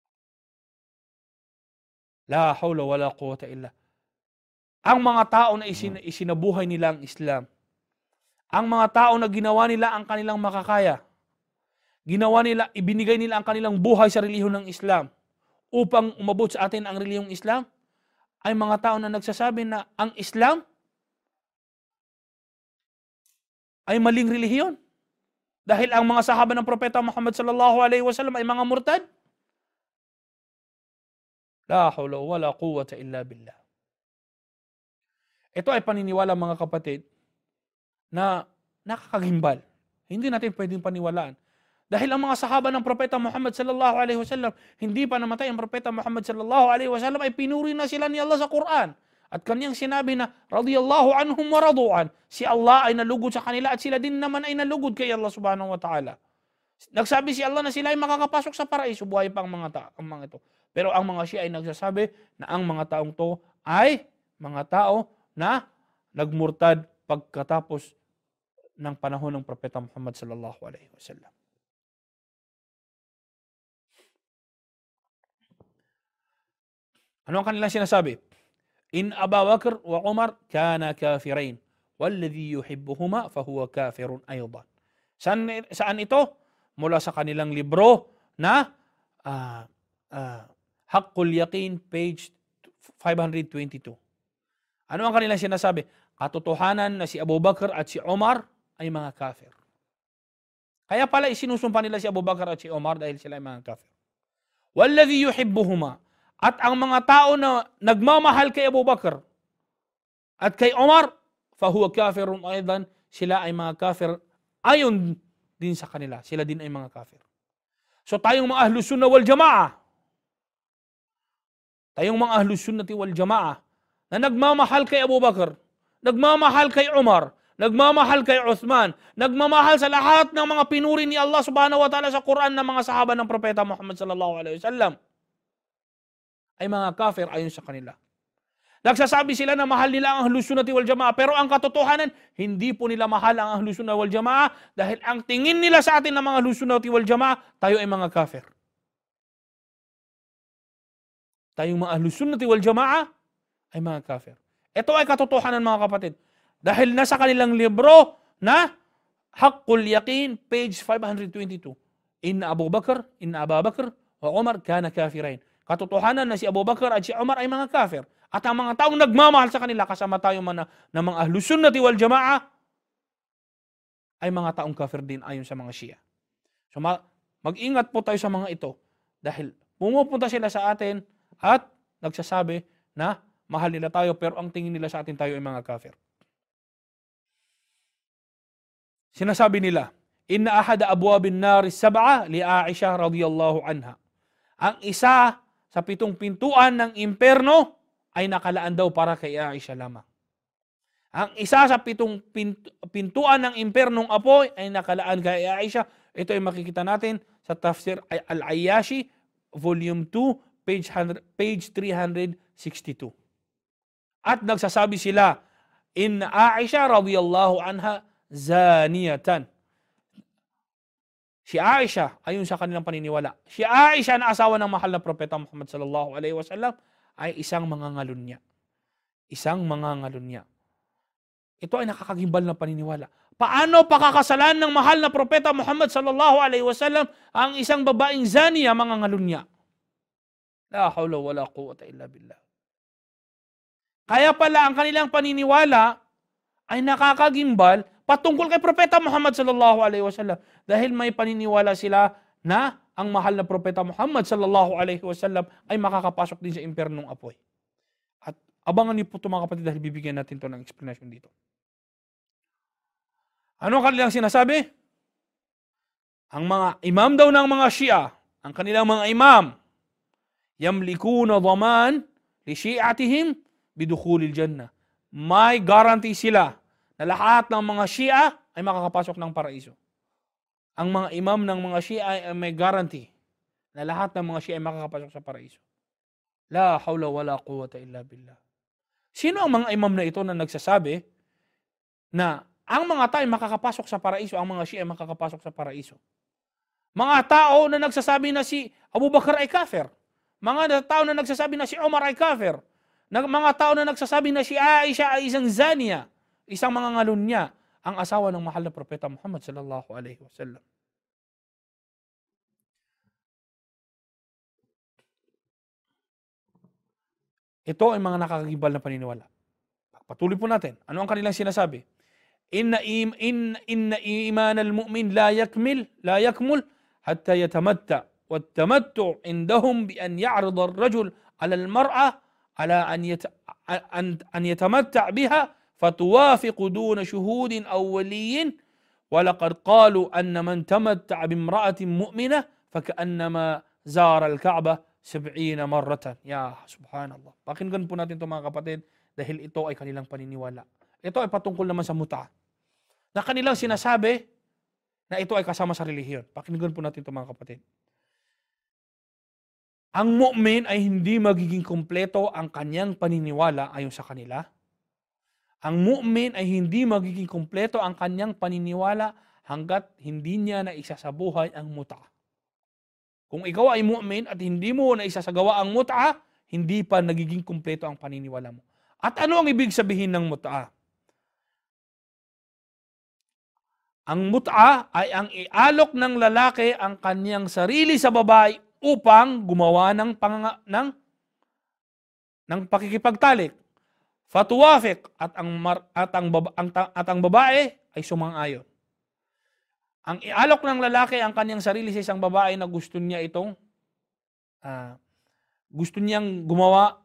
La hawla wala quwwata illa. Ang mga tao na isinabuhay nila ang Islam, ang mga tao na ginawa nila ang kanilang makakaya, ibinigay nila ang kanilang buhay sa relihiyon ng Islam upang umabot sa atin ang relihiyong Islam, ay mga tao na nagsasabi na ang Islam ay maling relihiyon. Dahil ang mga sahaba ng Propeta Muhammad sallallahu alaihi wasallam ay mga murtad. La hawla wala quwwata illa billah. Ito ay paniniwala mga kapatid na nakakagimbal. Hindi natin pwedeng paniwalaan. Dahil ang mga sahaba ng Propeta Muhammad sallallahu alaihi wasallam, hindi pa namatay ang Propeta Muhammad sallallahu alaihi wasallam, ay pinuri na sila ni Allah sa Quran. At kanyang sinabi na, radiyallahu anhum wa radu'an. Si Allah ay nalugod sa kanila at sila din naman ay nalugod kay Allah subhanahu wa ta'ala. Nagsabi si Allah na sila ay makakapasok sa paraiso, buhay pa ang mga ito. Pero ang mga Shia ay nagsasabi na ang mga taong to ay mga tao na nagmurtad pagkatapos ng panahon ng Propeta Muhammad sallallahu alaihi wasallam. Ano ang kanilang sinasabi? In Abu Bakr wa Umar kana kafirain وَالَّذِي يُحِبُّهُمَا فَهُوَ كَافِرٌ أَيْضًا. Saan ito? Mula sa kanilang libro na Haqqul Yaqin, page 522. Ano ang kanilang sinasabi? Katotohanan na si Abu Bakr at si Omar ay mga kafir. Kaya pala isinusumpa nila si Abu Bakr at si Omar dahil sila ay mga kafir. وَالَّذِي يُحِبُّهُمَا. At ang mga tao na nagmamahal kay Abu Bakr at kay Omar, فَهُوَ كَافِرٌ أَيْضًا. Sila ay mga kafir ayon din sa kanila. Sila din ay mga kafir. So tayong mga Ahlus Sunnah wal Jamaah, wal Jamaah, na nagmamahal kay Abu Bakr, nagmamahal kay Umar, nagmamahal kay Uthman, nagmamahal sa lahat ng mga pinuri ni Allah subhanahu wa ta'ala sa Quran ng mga sahaba ng Propeta Muhammad sallallahu alaihi wasallam, ay mga kafir ayon sa kanila. Nagsasabi sila na mahal nila ang Ahlus Sunnah wal Jamaah, pero ang katotohanan, hindi po nila mahal ang Ahlus Sunnah wal Jamaah dahil ang tingin nila sa atin ng mga Ahlus Sunnah wal Jamaah, tayo ay mga kafir. Tayong mga Ahlus Sunnah wal Jamaah ay mga kafir. Ito ay katotohanan, mga kapatid. Dahil nasa kanilang libro na Haqqul Yaqin, page 522. Inna Abu Bakr wa Umar kana kafirain. Katotohanan na si Abu Bakr at si Umar ay mga kafir. At ang mga taong nagmamahal sa kanila, kasama tayo man ng mga Ahlus Sunnah wal Jamaah, ay mga taong kafir din ayon sa mga Shia. So mag-ingat po tayo sa mga ito dahil pumupunta sila sa atin at nagsasabi na mahal nila tayo pero ang tingin nila sa atin tayo ay mga kafir. Sinasabi nila, inna ahada abwabin nari sab'a li Aisha radhiyallahu anha. Ang isa sa 7 pintuan ng impierno ay nakalaan daw para kay Aisha lamang. Ang isa sa 7 pintuan ng impernong apoy ay nakalaan kay Aisha. Ito ay makikita natin sa Tafsir Al-Ayyashi, volume 2, page 362. At nagsasabi sila, inna Aisha radhiyallahu anha zaniyatan. Si Aisha, ayon sa kanilang paniniwala, si Aisha na asawa ng mahal na propeta Muhammad sallallahu alaihi wasallam ay isang mangangalunya. Isang mangangalunya. Ito ay nakakagimbal na paniniwala. Paano pakakasalan ng mahal na propeta Muhammad sallallahu alaihi wasallam ang isang babaeng zaniya, mangangalunya? La hawla wala quwwata illa billah. Kaya pala ang kanilang paniniwala ay nakakagimbal patungkol kay propeta Muhammad sallallahu alaihi wasallam dahil may paniniwala sila na ang mahal na propeta Muhammad sallallahu alaihi wasallam ay makakapasok din sa impernong apoy. At abangan niyo po ito, mga kapatid, dahil bibigyan natin ito ng explanation dito. Ano ang kanilang sinasabi? Ang mga imam daw ng mga Shia, ang kanilang mga imam, yamlikuna dhaman li shi'atihim bidukhulil jannah. May guarantee sila na lahat ng mga Shia ay makakapasok ng paraiso. Ang mga imam ng mga Shia ay may guarantee na lahat ng mga Shia ay makakapasok sa paraiso. La hawla wala quwwata illa billah. Sino ang mga imam na ito na nagsasabi na ang mga tao ay makakapasok sa paraiso, ang mga Shia ay makakapasok sa paraiso? Mga tao na nagsasabi na si Abu Bakr ay kafir. Mga tao na nagsasabi na si Umar ay kafir. Mga tao na nagsasabi na si Aisha ay isang zaniya, isang mangangalunya, ang asawa ng mahal na propeta Muhammad sallallahu alaihi wasallam. Ito ay mga nakakagibal na paniniwala. Patuloy po natin. Ano ang kanilang sinasabi? Inna iman al-mu'min la yakmul hatta yatamatta. Wattamattu indahum bi an ya'rida ar-rajul 'ala al-mar'a 'ala an yatamatta' biha فتوافق دون شهود أو ولي ولقد قالوا أن من تمتع بامرأة مؤمنة فكأنما زار الكعبة 70 مرة. Ya subhanallah. Pakinggan po natin ito, mga kapatid, dahil ito ay kanilang paniniwala. Ito ay patungkol naman sa muta, na kanilang sinasabi na ito ay kasama sa relihiyon. Pakinggan po natin ito, mga kapatid. Ang mu'min ay hindi magiging kumpleto ang kanyang paniniwala ayon sa kanila. Ang mu'min ay hindi magiging kumpleto ang kanyang paniniwala hanggat hindi niya na isasabuhay ang mut'a. Kung ikaw ay mu'min at hindi mo na isasagawa ang mut'a, hindi pa nagiging kumpleto ang paniniwala mo. At ano ang ibig sabihin ng mut'a? Ang mut'a ay ang ialok ng lalaki ang kanyang sarili sa babae upang gumawa ng pakikipagtalik. Fatuwafiq at ang babae ay sumang-ayon. Ang ialok ng lalaki ang kanyang sarili sa isang babae na gusto niyang gumawa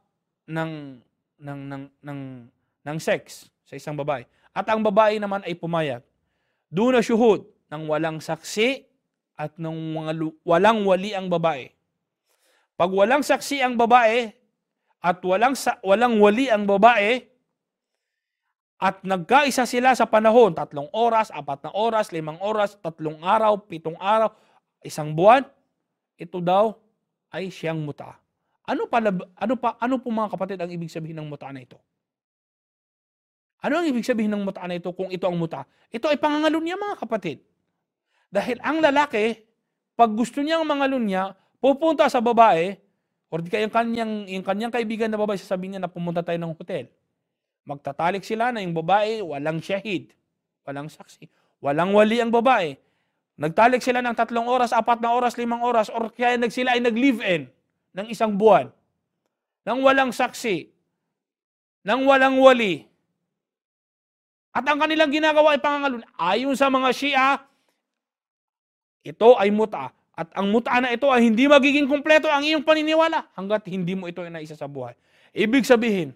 ng sex sa isang babae. At ang babae naman ay pumayag. Duna syuhud, ng walang saksi at ng walang wali ang babae. Pag walang saksi ang babae at walang wali ang babae, at nagkaisa sila sa panahon, 3 oras, 4 na oras, 5 oras, 3 araw, 7 araw, 1 buwan, ito daw ay siyang mut'a. Ano po mga kapatid ang ibig sabihin ng mut'a na ito? Ano ang ibig sabihin ng mut'a na ito kung ito ang mut'a? Ito ay pangangalunya mga kapatid. Dahil ang lalaki, pag gusto niyang mangalunya, pupunta sa babae, o di kaya yung kanyang kaibigan na babae, sasabihin niya na pumunta tayo ng hotel. Magtatalik sila na yung babae, walang syahid, walang saksi, walang wali ang babae. Nagtalik sila ng 3 oras, 4 na oras, 5 oras, or kaya sila ay nag-live-in ng 1 buwan, nang walang saksi, nang walang wali. At ang kanilang ginagawa ay pangangalunya. Ayon sa mga Shia, ito ay mut'a. At ang mut'a na ito ay hindi magiging kumpleto ang iyong paniniwala hanggat hindi mo ito inaisa sa buhay. Ibig sabihin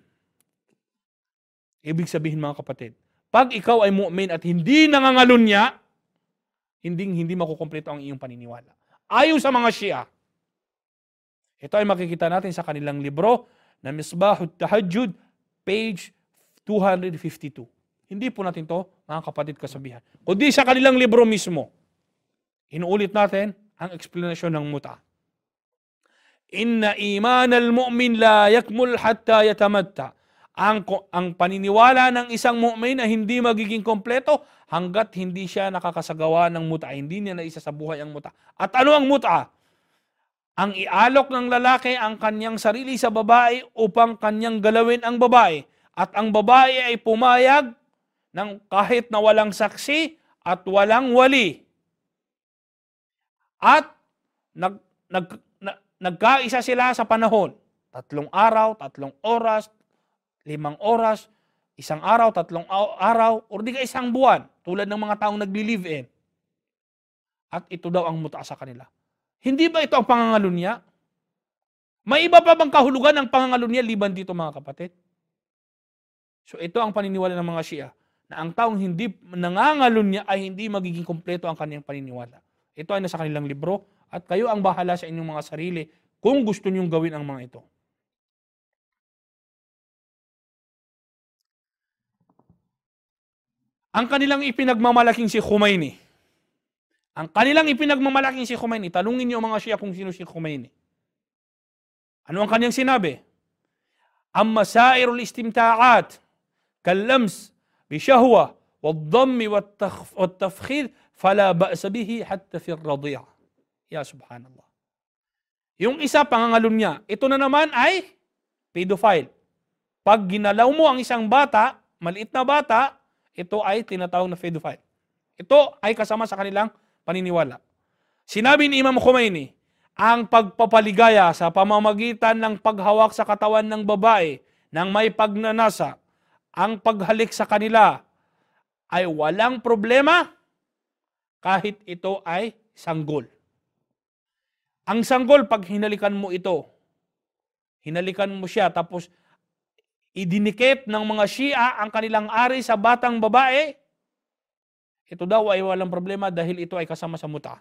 mga kapatid, pag ikaw ay mu'min at hindi nangangalunya, hindi makukumpleto ang iyong paniniwala. Ayon sa mga Shia. Ito ay makikita natin sa kanilang libro na Misbahut Tahajjud, page 252. Hindi po natin to, mga kapatid, kasabihan. Kundi sa kanilang libro mismo. Inuulit natin ang eksplanasyon ng mut'a. Inna iman al-mu'min la yakmul hatta yatamatta. Ang paniniwala ng isang mu'min ay hindi magiging kompleto hanggat hindi siya nakakasagawa ng mut'a. Hindi niya naisa sa buhay ang mut'a. At ano ang mut'a? Ang ialok ng lalaki ang kanyang sarili sa babae upang kanyang galawin ang babae. At ang babae ay pumayag ng kahit na walang saksi at walang wali. At nagkaisa sila sa panahon. 3 araw, 3 oras, 5 oras, 1 araw, 3 araw, o di ka 1 buwan, tulad ng mga taong nagli-live-in. At ito daw ang mut'a sa kanila. Hindi ba ito ang pangangalunya? May iba pa bang kahulugan ng pangangalunya liban dito mga kapatid? So ito ang paniniwala ng mga Shia, na ang taong hindi nangangalunya ay hindi magiging kumpleto ang kanyang paniniwala. Ito ay nasa kanilang libro at kayo ang bahala sa inyong mga sarili kung gusto niyong gawin ang mga ito. Ang kanilang ipinagmamalaking si Khomeini. Tanungin niyo mga Shia kung sino si Khomeini. Ano ang kanyang sinabi? Amma sairul istimta'at kallams bishahwa wad-dhammi wat-tafkhir fala ba'sa bihi hatta fi ar-radi'a. Ya subhanallah. Yung isa pangangalunya, ito na naman ay pedophile. Pag ginalaw mo ang isang bata, maliit na bata, ito ay tinatawag na pedophile. Ito ay kasama sa kanilang paniniwala. Sinabi ni Imam Khomeini, ang pagpapaligaya sa pamamagitan ng paghawak sa katawan ng babae nang may pagnanasa, ang paghalik sa kanila ay walang problema kahit ito ay sanggol. Ang sanggol, pag hinalikan mo siya, tapos idinikit ng mga Shia ang kanilang ari sa batang babae, ito daw ay walang problema dahil ito ay kasama sa mut'a.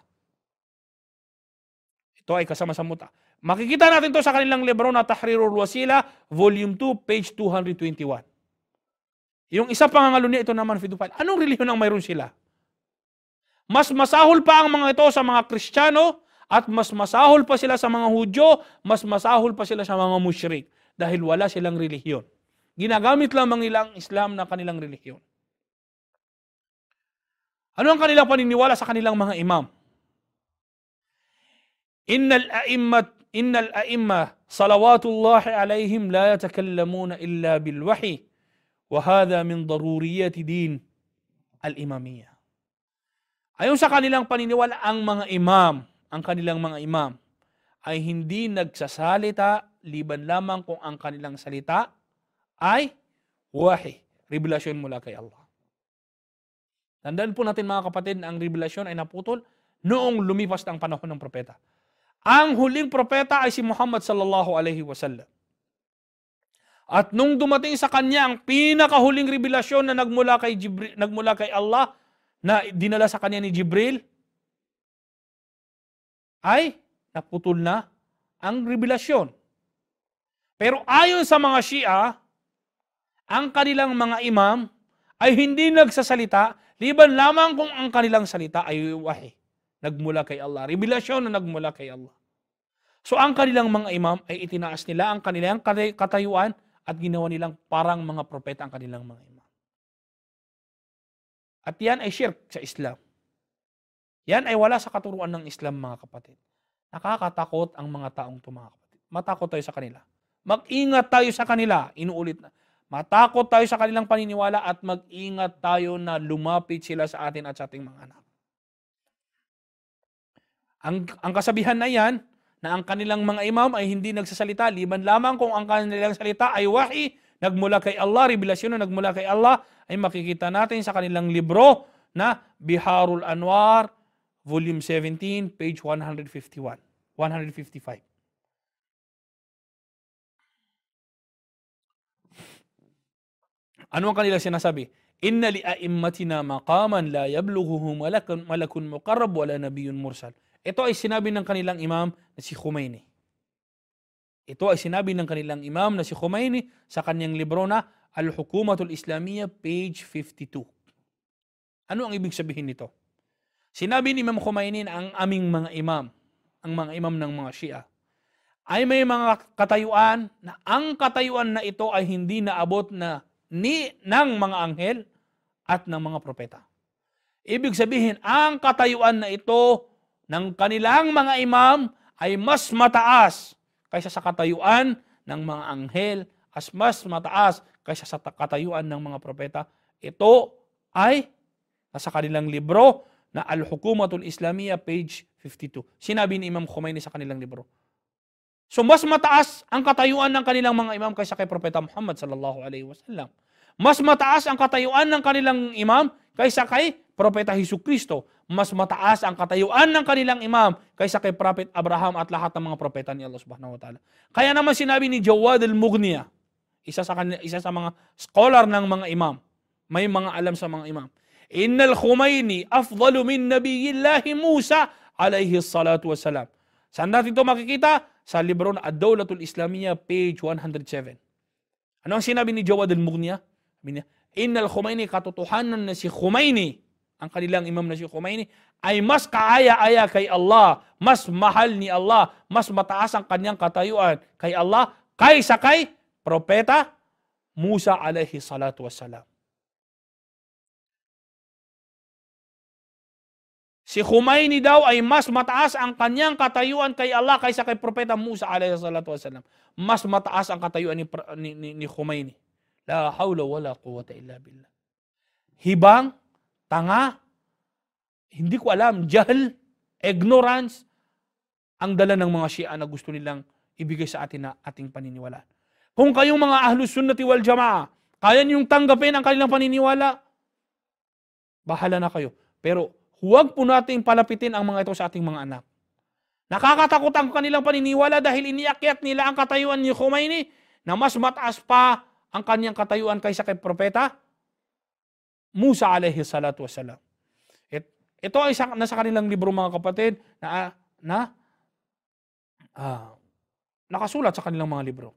Makikita natin to sa kanilang libro na Tahrirul Wasila, Volume 2, page 221. Yung isa pangangalunya, ito naman pedophile. Anong relihiyon ang mayroon sila? Mas masahol pa ang mga ito sa mga Kristiyano at mas masahol pa sila sa mga Hudyo, mas masahol pa sila sa mga musyrik dahil wala silang relihiyon. Ginagamit lamang nila ang Islam na kanilang relihiyon. Ano ang kanilang paniniwala sa kanilang mga imam? Innal a'imma salawatullahi alaihim la yatakallamuna illa bil wahi wa hadha min daruriyati din al-imamiyah. Ayon sa kanilang paniniwala, ang kanilang mga imam, ay hindi nagsasalita liban lamang kung ang kanilang salita ay wahi, revelasyon mula kay Allah. Tandaan po natin mga kapatid na ang revelasyon ay naputol noong lumipas ng panahon ng propeta. Ang huling propeta ay si Muhammad sallallahu alaihi wasallam. At nung dumating sa kanya ang pinakahuling revelasyon na nagmula kay Allah, na dinala sa kanya ni Jibril, ay naputol na ang revelasyon. Pero ayon sa mga Shia, ang kanilang mga imam ay hindi nagsasalita liban lamang kung ang kanilang salita ay wahi, nagmula kay Allah, revelasyon na nagmula kay Allah. So ang kanilang mga imam ay itinaas nila ang kanilang katayuan at ginawa nilang parang mga propeta ang kanilang mga imam. At yan ay shirk sa Islam. Yan ay wala sa katuruan ng Islam, mga kapatid. Nakakatakot ang mga taong ito, mga kapatid. Matakot tayo sa kanila. Mag-ingat tayo sa kanila. Inuulit na. Matakot tayo sa kanilang paniniwala at mag-ingat tayo na lumapit sila sa atin at sa ating mga anak. Ang kasabihan na yan, na ang kanilang mga imam ay hindi nagsasalita, liban lamang kung ang kanilang salita ay wahi, nagmula kay Allah, revelasyon na nagmula kay Allah, ay makikita natin sa kanilang libro na Biharul Anwar, Volume 17, page 155. Ano ang kanila sinasabi? Inna li a'immatina maqaman la yablughuhu malakun muqarrab wala nabiyyun mursal. Ito ay sinabi ng kanilang imam na si Khomeini. Ito ay sinabi ng kanilang imam na si Khomeini sa kanyang libro na Al-Hukumatul Islamiyya, page 52. Ano ang ibig sabihin nito? Sinabi ni Imam Khomeini na ang aming mga imam, ang mga imam ng mga Shia, ay may mga katayuan na ang katayuan na ito ay hindi naabot na ng mga anghel at ng mga propeta. Ibig sabihin, ang katayuan na ito ng kanilang mga imam ay mas mataas kaysa sa katayuan ng mga anghel, as mas mataas kaysa sa katayuan ng mga propeta. Ito ay nasa kanilang libro na Al-Hukumatul Islamiyya, page 52. Sinabi ni Imam Khomeini sa kanilang libro. So mas mataas ang katayuan ng kanilang mga imam kaysa kay Propeta Muhammad sallallahu alaihi wasallam. Mas mataas ang katayuan ng kanilang imam kaysa kay Propeta Hesukristo. Mas mataas ang katayuan ng kanilang imam kaysa kay Prophet Abraham at lahat ng mga propeta ni Allah subhanahu wa ta'ala. Kaya naman sinabi ni Jawad al-Mughniya, isa sa mga scholar ng mga imam, may mga alam sa mga imam, Innal Khomeini afdalu min nabiyillahi Musa alayhi salatu wassalam. Saan natin ito makikita? Sa libro na Ad-Dawlatul Islamiyya, page 107. Ano ang sinabi ni Jawad al-Mughniya? Innal Khomeini, katotohanan na si Khomeini, ang kanilang imam na si Khomeini, ay mas kaaya-aya kay Allah, mas mahal ni Allah, mas mataas ang kanyang katayuan kay Allah, kaysa kay Propeta Musa alayhi salatu wassalam. Si Khomeini daw ay mas mataas ang kanyang katayuan kay Allah kaysa kay Propeta Musa alayhi salatu wasalam. Mas mataas ang katayuan ni Khomeini. La hawla wala quwwata illa billah. Hibang, tanga, hindi ko alam, jahl, ignorance, ang dala ng mga Shia na gusto nilang ibigay sa atin na ating paniniwalaan. Kung kayong mga Ahlus Sunnati wal Jamaa, kaya niyong tanggapin ang kanilang paniniwala, bahala na kayo. Pero huwag po nating palapitin ang mga ito sa ating mga anak. Nakakatakot ang kanilang paniniwala dahil iniakyat nila ang katayuan ni Khomeini na mas mataas pa ang kanyang katayuan kaysa kay Propeta Musa alayhi salatu wasalam. Ito ay nasa kanilang libro, mga kapatid, na nakasulat sa kanilang mga libro.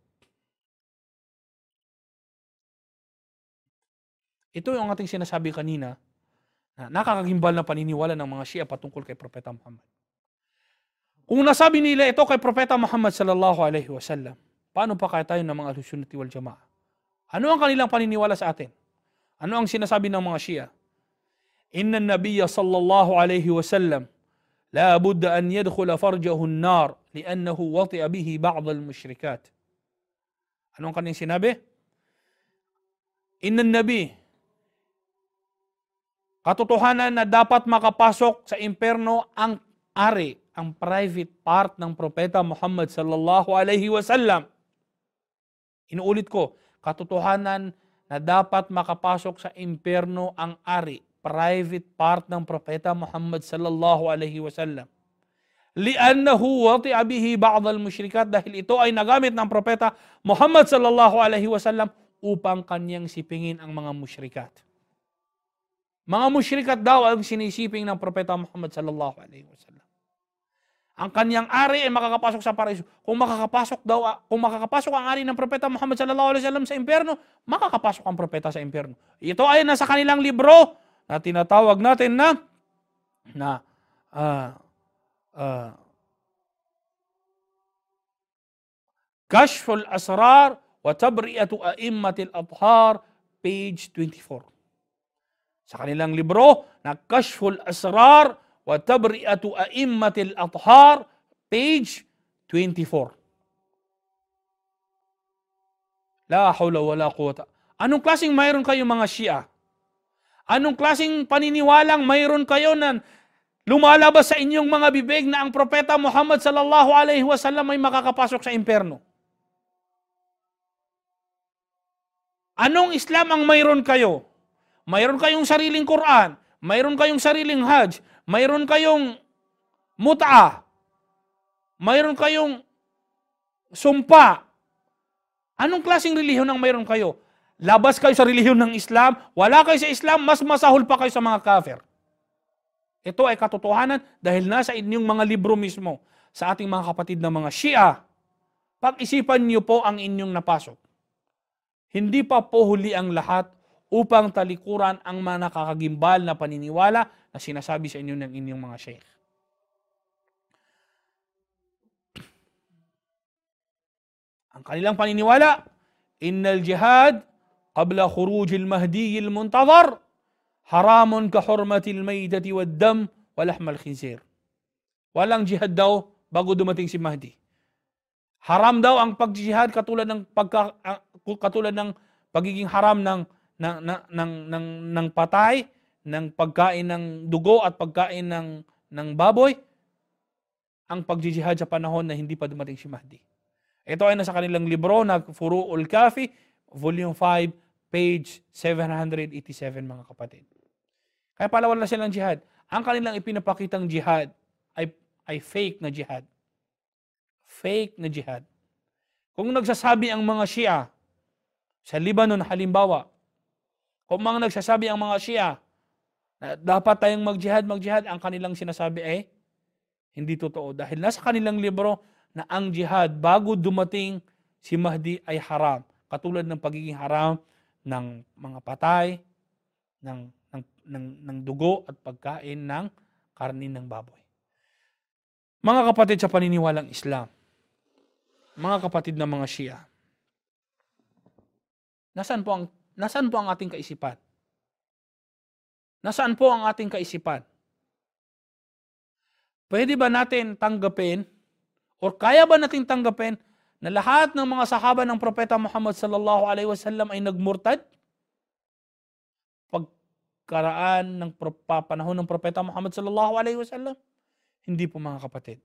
Ito yung ating sinasabi kanina, nakakagimbal na paniniwala ng mga Shia patungkol kay Propeta Muhammad. Kung nasabi nila ito kay Propeta Muhammad sallallahu alaihi wasallam, paano pa kaya tayo ng mga Ahlus Sunnah wal Jamaa? Ano ang kanilang paniniwala sa atin? Ano ang sinasabi ng mga Shia? Inna an-nabiyya sallallahu alaihi wasallam la budda an yadkhula farjahu an-nar li'annahu wati'a bihi ba'd al-mushrikat. Ano ang kanilang sinabi? Inna an-nabiy, Katotohanan na dapat makapasok sa impyerno ang ari, ang private part ng Propeta Muhammad sallallahu alaihi wasallam. Inuulit ko, katotohanan na dapat makapasok sa impyerno ang ari, private part ng Propeta Muhammad sallallahu alaihi wasallam. Li'annahu wati'a bihi ba'd al-musyrikat, dahil ito ay nagamit ng Propeta Muhammad sallallahu alaihi wasallam upang kanyang sipingin ang mga musyrikat. Mga musyrikat daw ang sinisiping ng Propeta Muhammad sallallahu alaihi wasallam. Ang kanyang ari ay makakapasok sa paraiso. Kung makakapasok ang ari ng Propeta Muhammad sallallahu alaihi wasallam sa impyerno, makakapasok ang propeta sa impyerno. Ito ay nasa kanilang libro na tinatawag natin na Kashful Asrar wa Tabri'atu A'immatil Athhar, page 24. Sa kanilang libro na Kashful Asrar wa Tabri'atu A'immatil Athhar, page 24. La hawla wa la quwata. Anong klaseng mayroon kayo mga Shia? Anong klaseng paniniwalang mayroon kayo na lumalabas sa inyong mga bibig na ang Propeta Muhammad sallallahu alaihi wasallam ay makakapasok sa impyerno? Anong Islam ang mayroon kayo? Mayroon kayong sariling Quran, mayroon kayong sariling Hajj, mayroon kayong mut'a, mayroon kayong sumpa. Anong klaseng relihiyon ang mayroon kayo? Labas kayo sa relihiyon ng Islam, wala kayo sa Islam, mas masahol pa kayo sa mga kafir. Ito ay katotohanan dahil nasa inyong mga libro mismo. Sa ating mga kapatid na mga Shia, pag-isipan niyo po ang inyong napasok. Hindi pa po huli ang lahat upang talikuran ang mga nakakagimbal na paniniwala na sinasabi sa inyo ng inyong mga sheikh. Ang kanilang paniniwala, innal jihad qabla khurujil mahdiyil muntazar haramun ka hurmatil maydati wad dam wa lahmal khinzir. Walang jihad daw bago dumating si Mahdi. Haram daw ang pagjihad katulad ng pagiging haram ng patay, ng pagkain ng dugo at pagkain ng baboy, ang pagjihad sa panahon na hindi pa dumating si Mahdi. Ito ay nasa kanilang libro na Furu'ul Kafi, volume 5, page 787, mga kapatid. Kaya pala wala silang jihad. Ang kanilang ipinapakitang jihad ay fake na jihad. Fake na jihad. Kung nagsasabi ang mga Shia sa Lebanon halimbawa, kung mga nagsasabi ang mga Shia na dapat tayong mag-jihad, ang kanilang sinasabi ay hindi totoo. Dahil nasa kanilang libro na ang jihad bago dumating si Mahdi ay haram. Katulad ng pagiging haram ng mga patay, ng dugo at pagkain ng karne ng baboy. Mga kapatid sa paniniwalang Islam, mga kapatid ng mga Shia, nasaan po ang ating kaisipan? Nasaan po ang ating kaisipan? Pwede ba natin tanggapin o kaya ba natin tanggapin na lahat ng mga sahaba ng Propeta Muhammad sallallahu alaihi wasallam ay nagmurtad? Pagkaraan ng panahon ng Propeta Muhammad sallallahu alaihi wasallam? Hindi po, mga kapatid.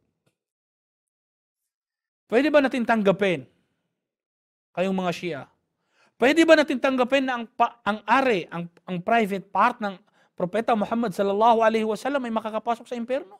Pwede ba natin tanggapin, kayong mga Shia? Pwede ba natin tanggapin na ang private part ng Propeta Muhammad sallallahu alaihi wasallam ay makakapasok sa impyerno?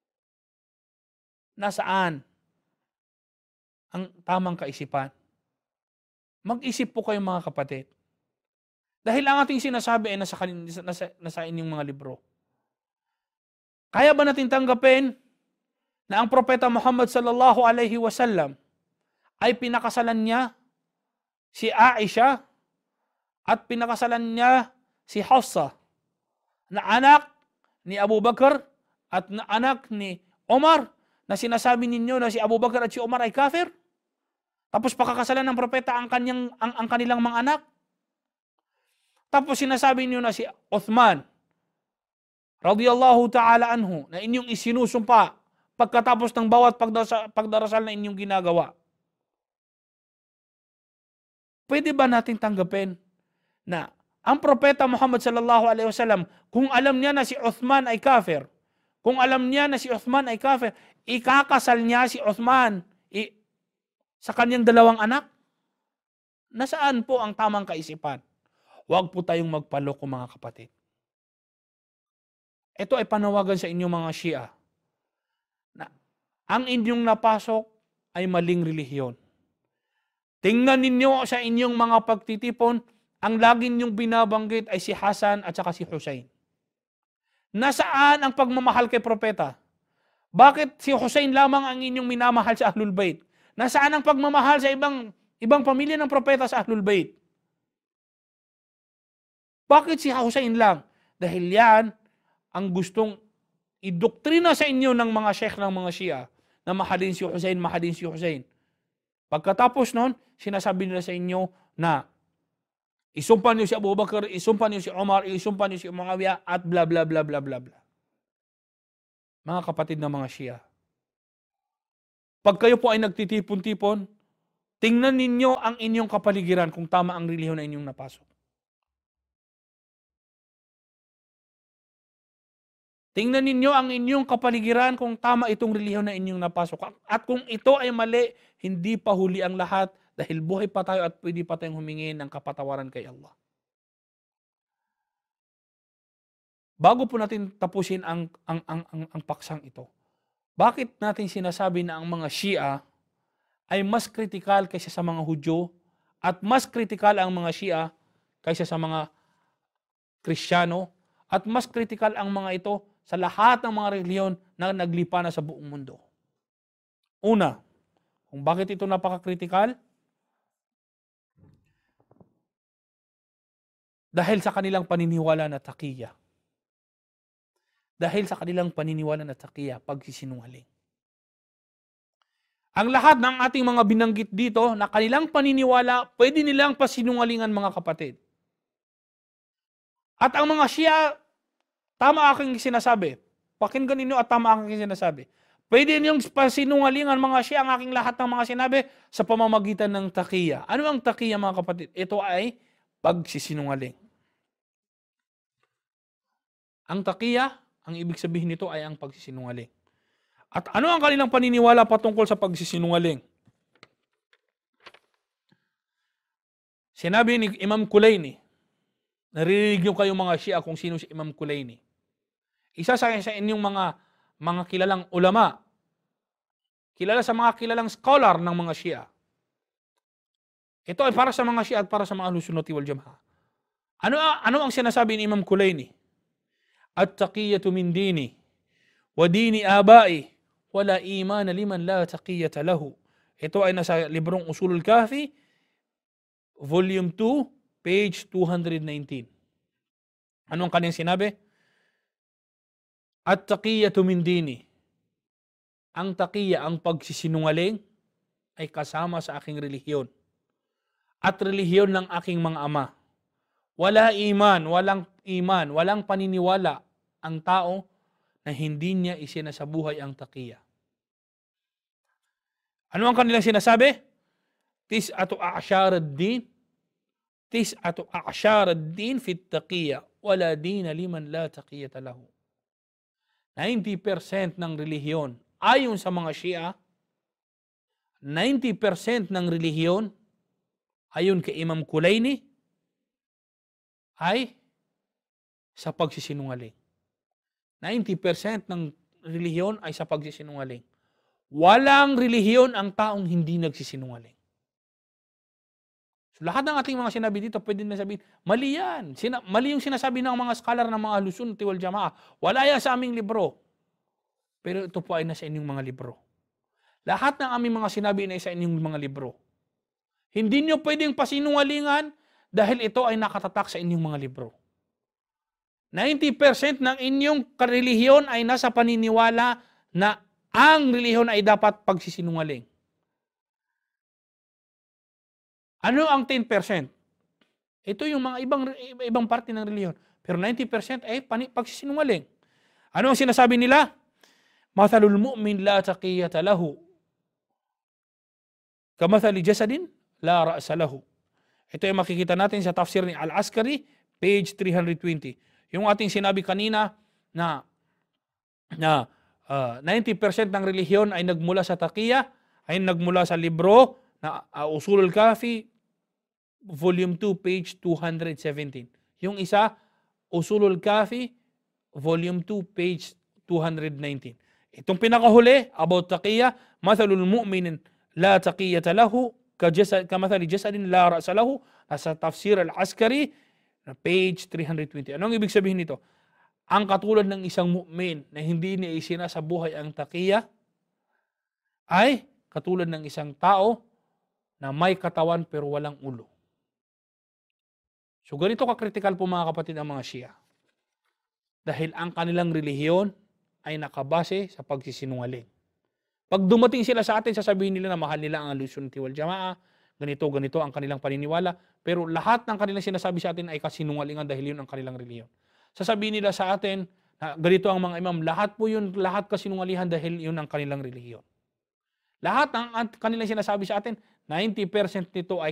Nasaan ang tamang kaisipan? Mag-isip po kayong mga kapatid. Dahil ang ating sinasabi ay nasa inyong mga libro. Kaya ba natin tanggapin na ang Propeta Muhammad sallallahu alaihi wasallam ay pinakasalan niya si Aisha at pinakasalan niya si Hafsa, na anak ni Abu Bakar at na anak ni Omar, na sinasabi ninyo na si Abu Bakar at si Omar ay kafir? Tapos pakakasalan ng propeta ang kanilang mga anak? Tapos sinasabi niyo na si Uthman radiyallahu ta'ala anhu na inyong isinusumpa pagkatapos ng bawat pagdarasal na inyong ginagawa. Pwede ba natin tanggapin na ang propeta Muhammad sallallahu alaihi wasallam, kung alam niya na si Uthman ay kafir, kung alam niya na si Uthman ay kafir, ikakasal niya si Uthman sa kanyang dalawang anak? Nasaan po ang tamang kaisipan? Huwag po tayong magpaloko mga kapatid. Ito ay panawagan sa inyo mga Shia na ang inyong napasok ay maling relihiyon. Tingnan ninyo sa inyong mga pagtitipon, ang lagi ninyong binabanggit ay si Hasan at saka si Hussein. Nasaan ang pagmamahal kay propeta? Bakit si Hussein lamang ang inyong minamahal sa Ahlul Bayt? Nasaan ang pagmamahal sa ibang pamilya ng propeta sa Ahlul Bayt? Bakit si Hussein lang? Dahil yan ang gustong idoktrina sa inyo ng mga sheikh ng mga Shia na mahalin si Hussein, mahalin si Hussein. Pagkatapos nun, sinasabi nila sa inyo na isumpa niyo si Abu Bakar, isumpa niyo si Umar, isumpa niyo si Muawiyah, at bla bla bla bla bla bla. Mga kapatid ng mga Shia, pag kayo po ay nagtitipon-tipon, tingnan ninyo ang inyong kapaligiran kung tama ang relihiyon na inyong napasok. Tingnan ninyo ang inyong kapaligiran kung tama itong relihiyon na inyong napasok. At kung ito ay mali, hindi pa huli ang lahat dahil buhay pa tayo at pwede pa tayong humingi ng kapatawaran kay Allah. Bago po natin tapusin ang paksang ito, bakit natin sinasabi na ang mga Shia ay mas kritikal kaysa sa mga Hudyo at mas kritikal ang mga Shia kaysa sa mga Kristiyano at mas kritikal ang mga ito sa lahat ng mga relihiyon na naglipa na sa buong mundo? Una, kung bakit ito napaka-kritikal? Dahil sa kanilang paniniwala na taqiyya. Dahil sa kanilang paniniwala na taqiyya, pagsisinungaling. Ang lahat ng ating mga binanggit dito na kanilang paniniwala, pwede nilang pasinungalingan mga kapatid. At ang mga Shia, tama aking sinasabi. Pakinggan ninyo at tama aking sinasabi. Pwede niyong pasinungalingan mga Shia ang aking lahat ng mga sinabi sa pamamagitan ng taqiyya. Ano ang taqiyya mga kapatid? Ito ay pagsisinungaling. Ang taqiyya, ang ibig sabihin nito ay ang pagsisinungaling. At ano ang kanilang paniniwala patungkol sa pagsisinungaling? Sinabi ni Imam Kulayni, naririnig niyo kayong mga Shia kung sino si Imam Kulayni. Isa sa inyong mga kilalang ulama, kilala sa mga kilalang scholar ng mga Shia. Ito ay para sa mga Shia at para sa mga Ahlus Sunnah wal Jama'ah. Ano ang sinasabi ni Imam Kulayni? At-taqiyatu min dini wa dini abai wala iman liman la taqiyata lahu. Ito ay nasa librong Usulul Kahfi, volume 2, page 219. Ano ang kanyang sinabi? At-taqiyatu min dini. Ang taqiyya, ang pagsisinungaling, ay kasama sa aking relihiyon. At relihiyon ng aking mga ama. Walang walang paniniwala ang tao na hindi niya isinasabuhay ang taqiyya. Ano ang kanilang sinasabi? Tis'atu a'syar ad-din. Tis'atu a'syar ad-din fit taqiyya wala dina liman la taqiyata lahu. 90% ng relihiyon ayon sa mga Shia, 90% ng relihiyon ayon kay Imam Kulayni ay sa pagsisinungaling. 90% ng relihiyon ay sa pagsisinungaling. Walang relihiyon ang taong hindi nagsisinungaling. So, lahat ng ating mga sinabi dito, pwede na sabihin, mali yan. Mali yung sinasabi ng mga scholar ng mga Ahlus Sunnah wal Jama'ah. Wala yan sa aming libro. Pero ito po ay nasa inyong mga libro. Lahat ng aming mga sinabi ay sa inyong mga libro. Hindi nyo pwedeng pasinungalingan dahil ito ay nakatatak sa inyong mga libro. 90% ng inyong relihiyon ay nasa paniniwala na ang relihiyon ay dapat pagsisinungaling. Ano ang 10%? Ito yung mga ibang parte ng relihiyon. Pero 90% ay pagsisinungaling. Ano ang sinasabi nila? Mathalul mu'min la taqiyata lahu. Kamathali jasadin la ra'sa lahu. Ito ay makikita natin sa tafsir ni Al-Askari, page 320. Yung ating sinabi kanina na 90% ng relihiyon ay nagmula sa taqiya, ay nagmula sa libro na Usulul Kafi, volume 2, page 217. Yung isa, Usulul Kafi, volume 2, page 219. Itong pinakahuli, about taqiya, mathalul mu'minin la taqiyata lahu, kamathali jasadin la ra'sa lahu, nasa Tafsir al-Askari, page 320. Anong ibig sabihin nito? Ang katulad ng isang mu'min na hindi niya isinasa buhay ang taqiya ay katulad ng isang tao na may katawan pero walang ulo. So ganito ka-critical po mga kapatid ang mga Shia. Dahil ang kanilang relihiyon ay nakabase sa pagsisinungaling. Pag dumating sila sa atin, sasabihin nila na mahal nila ang Ahlussunnah wal Jamaa, ganito ang kanilang paniniwala, pero lahat ng kanilang sinasabi sa atin ay kasinungalingan dahil yun ang kanilang relihiyon. Sasabihin nila sa atin na ganito ang mga imam, lahat kasinungalingan dahil yun ang kanilang relihiyon. Lahat ng kanilang sinasabi sa atin, 90% nito ay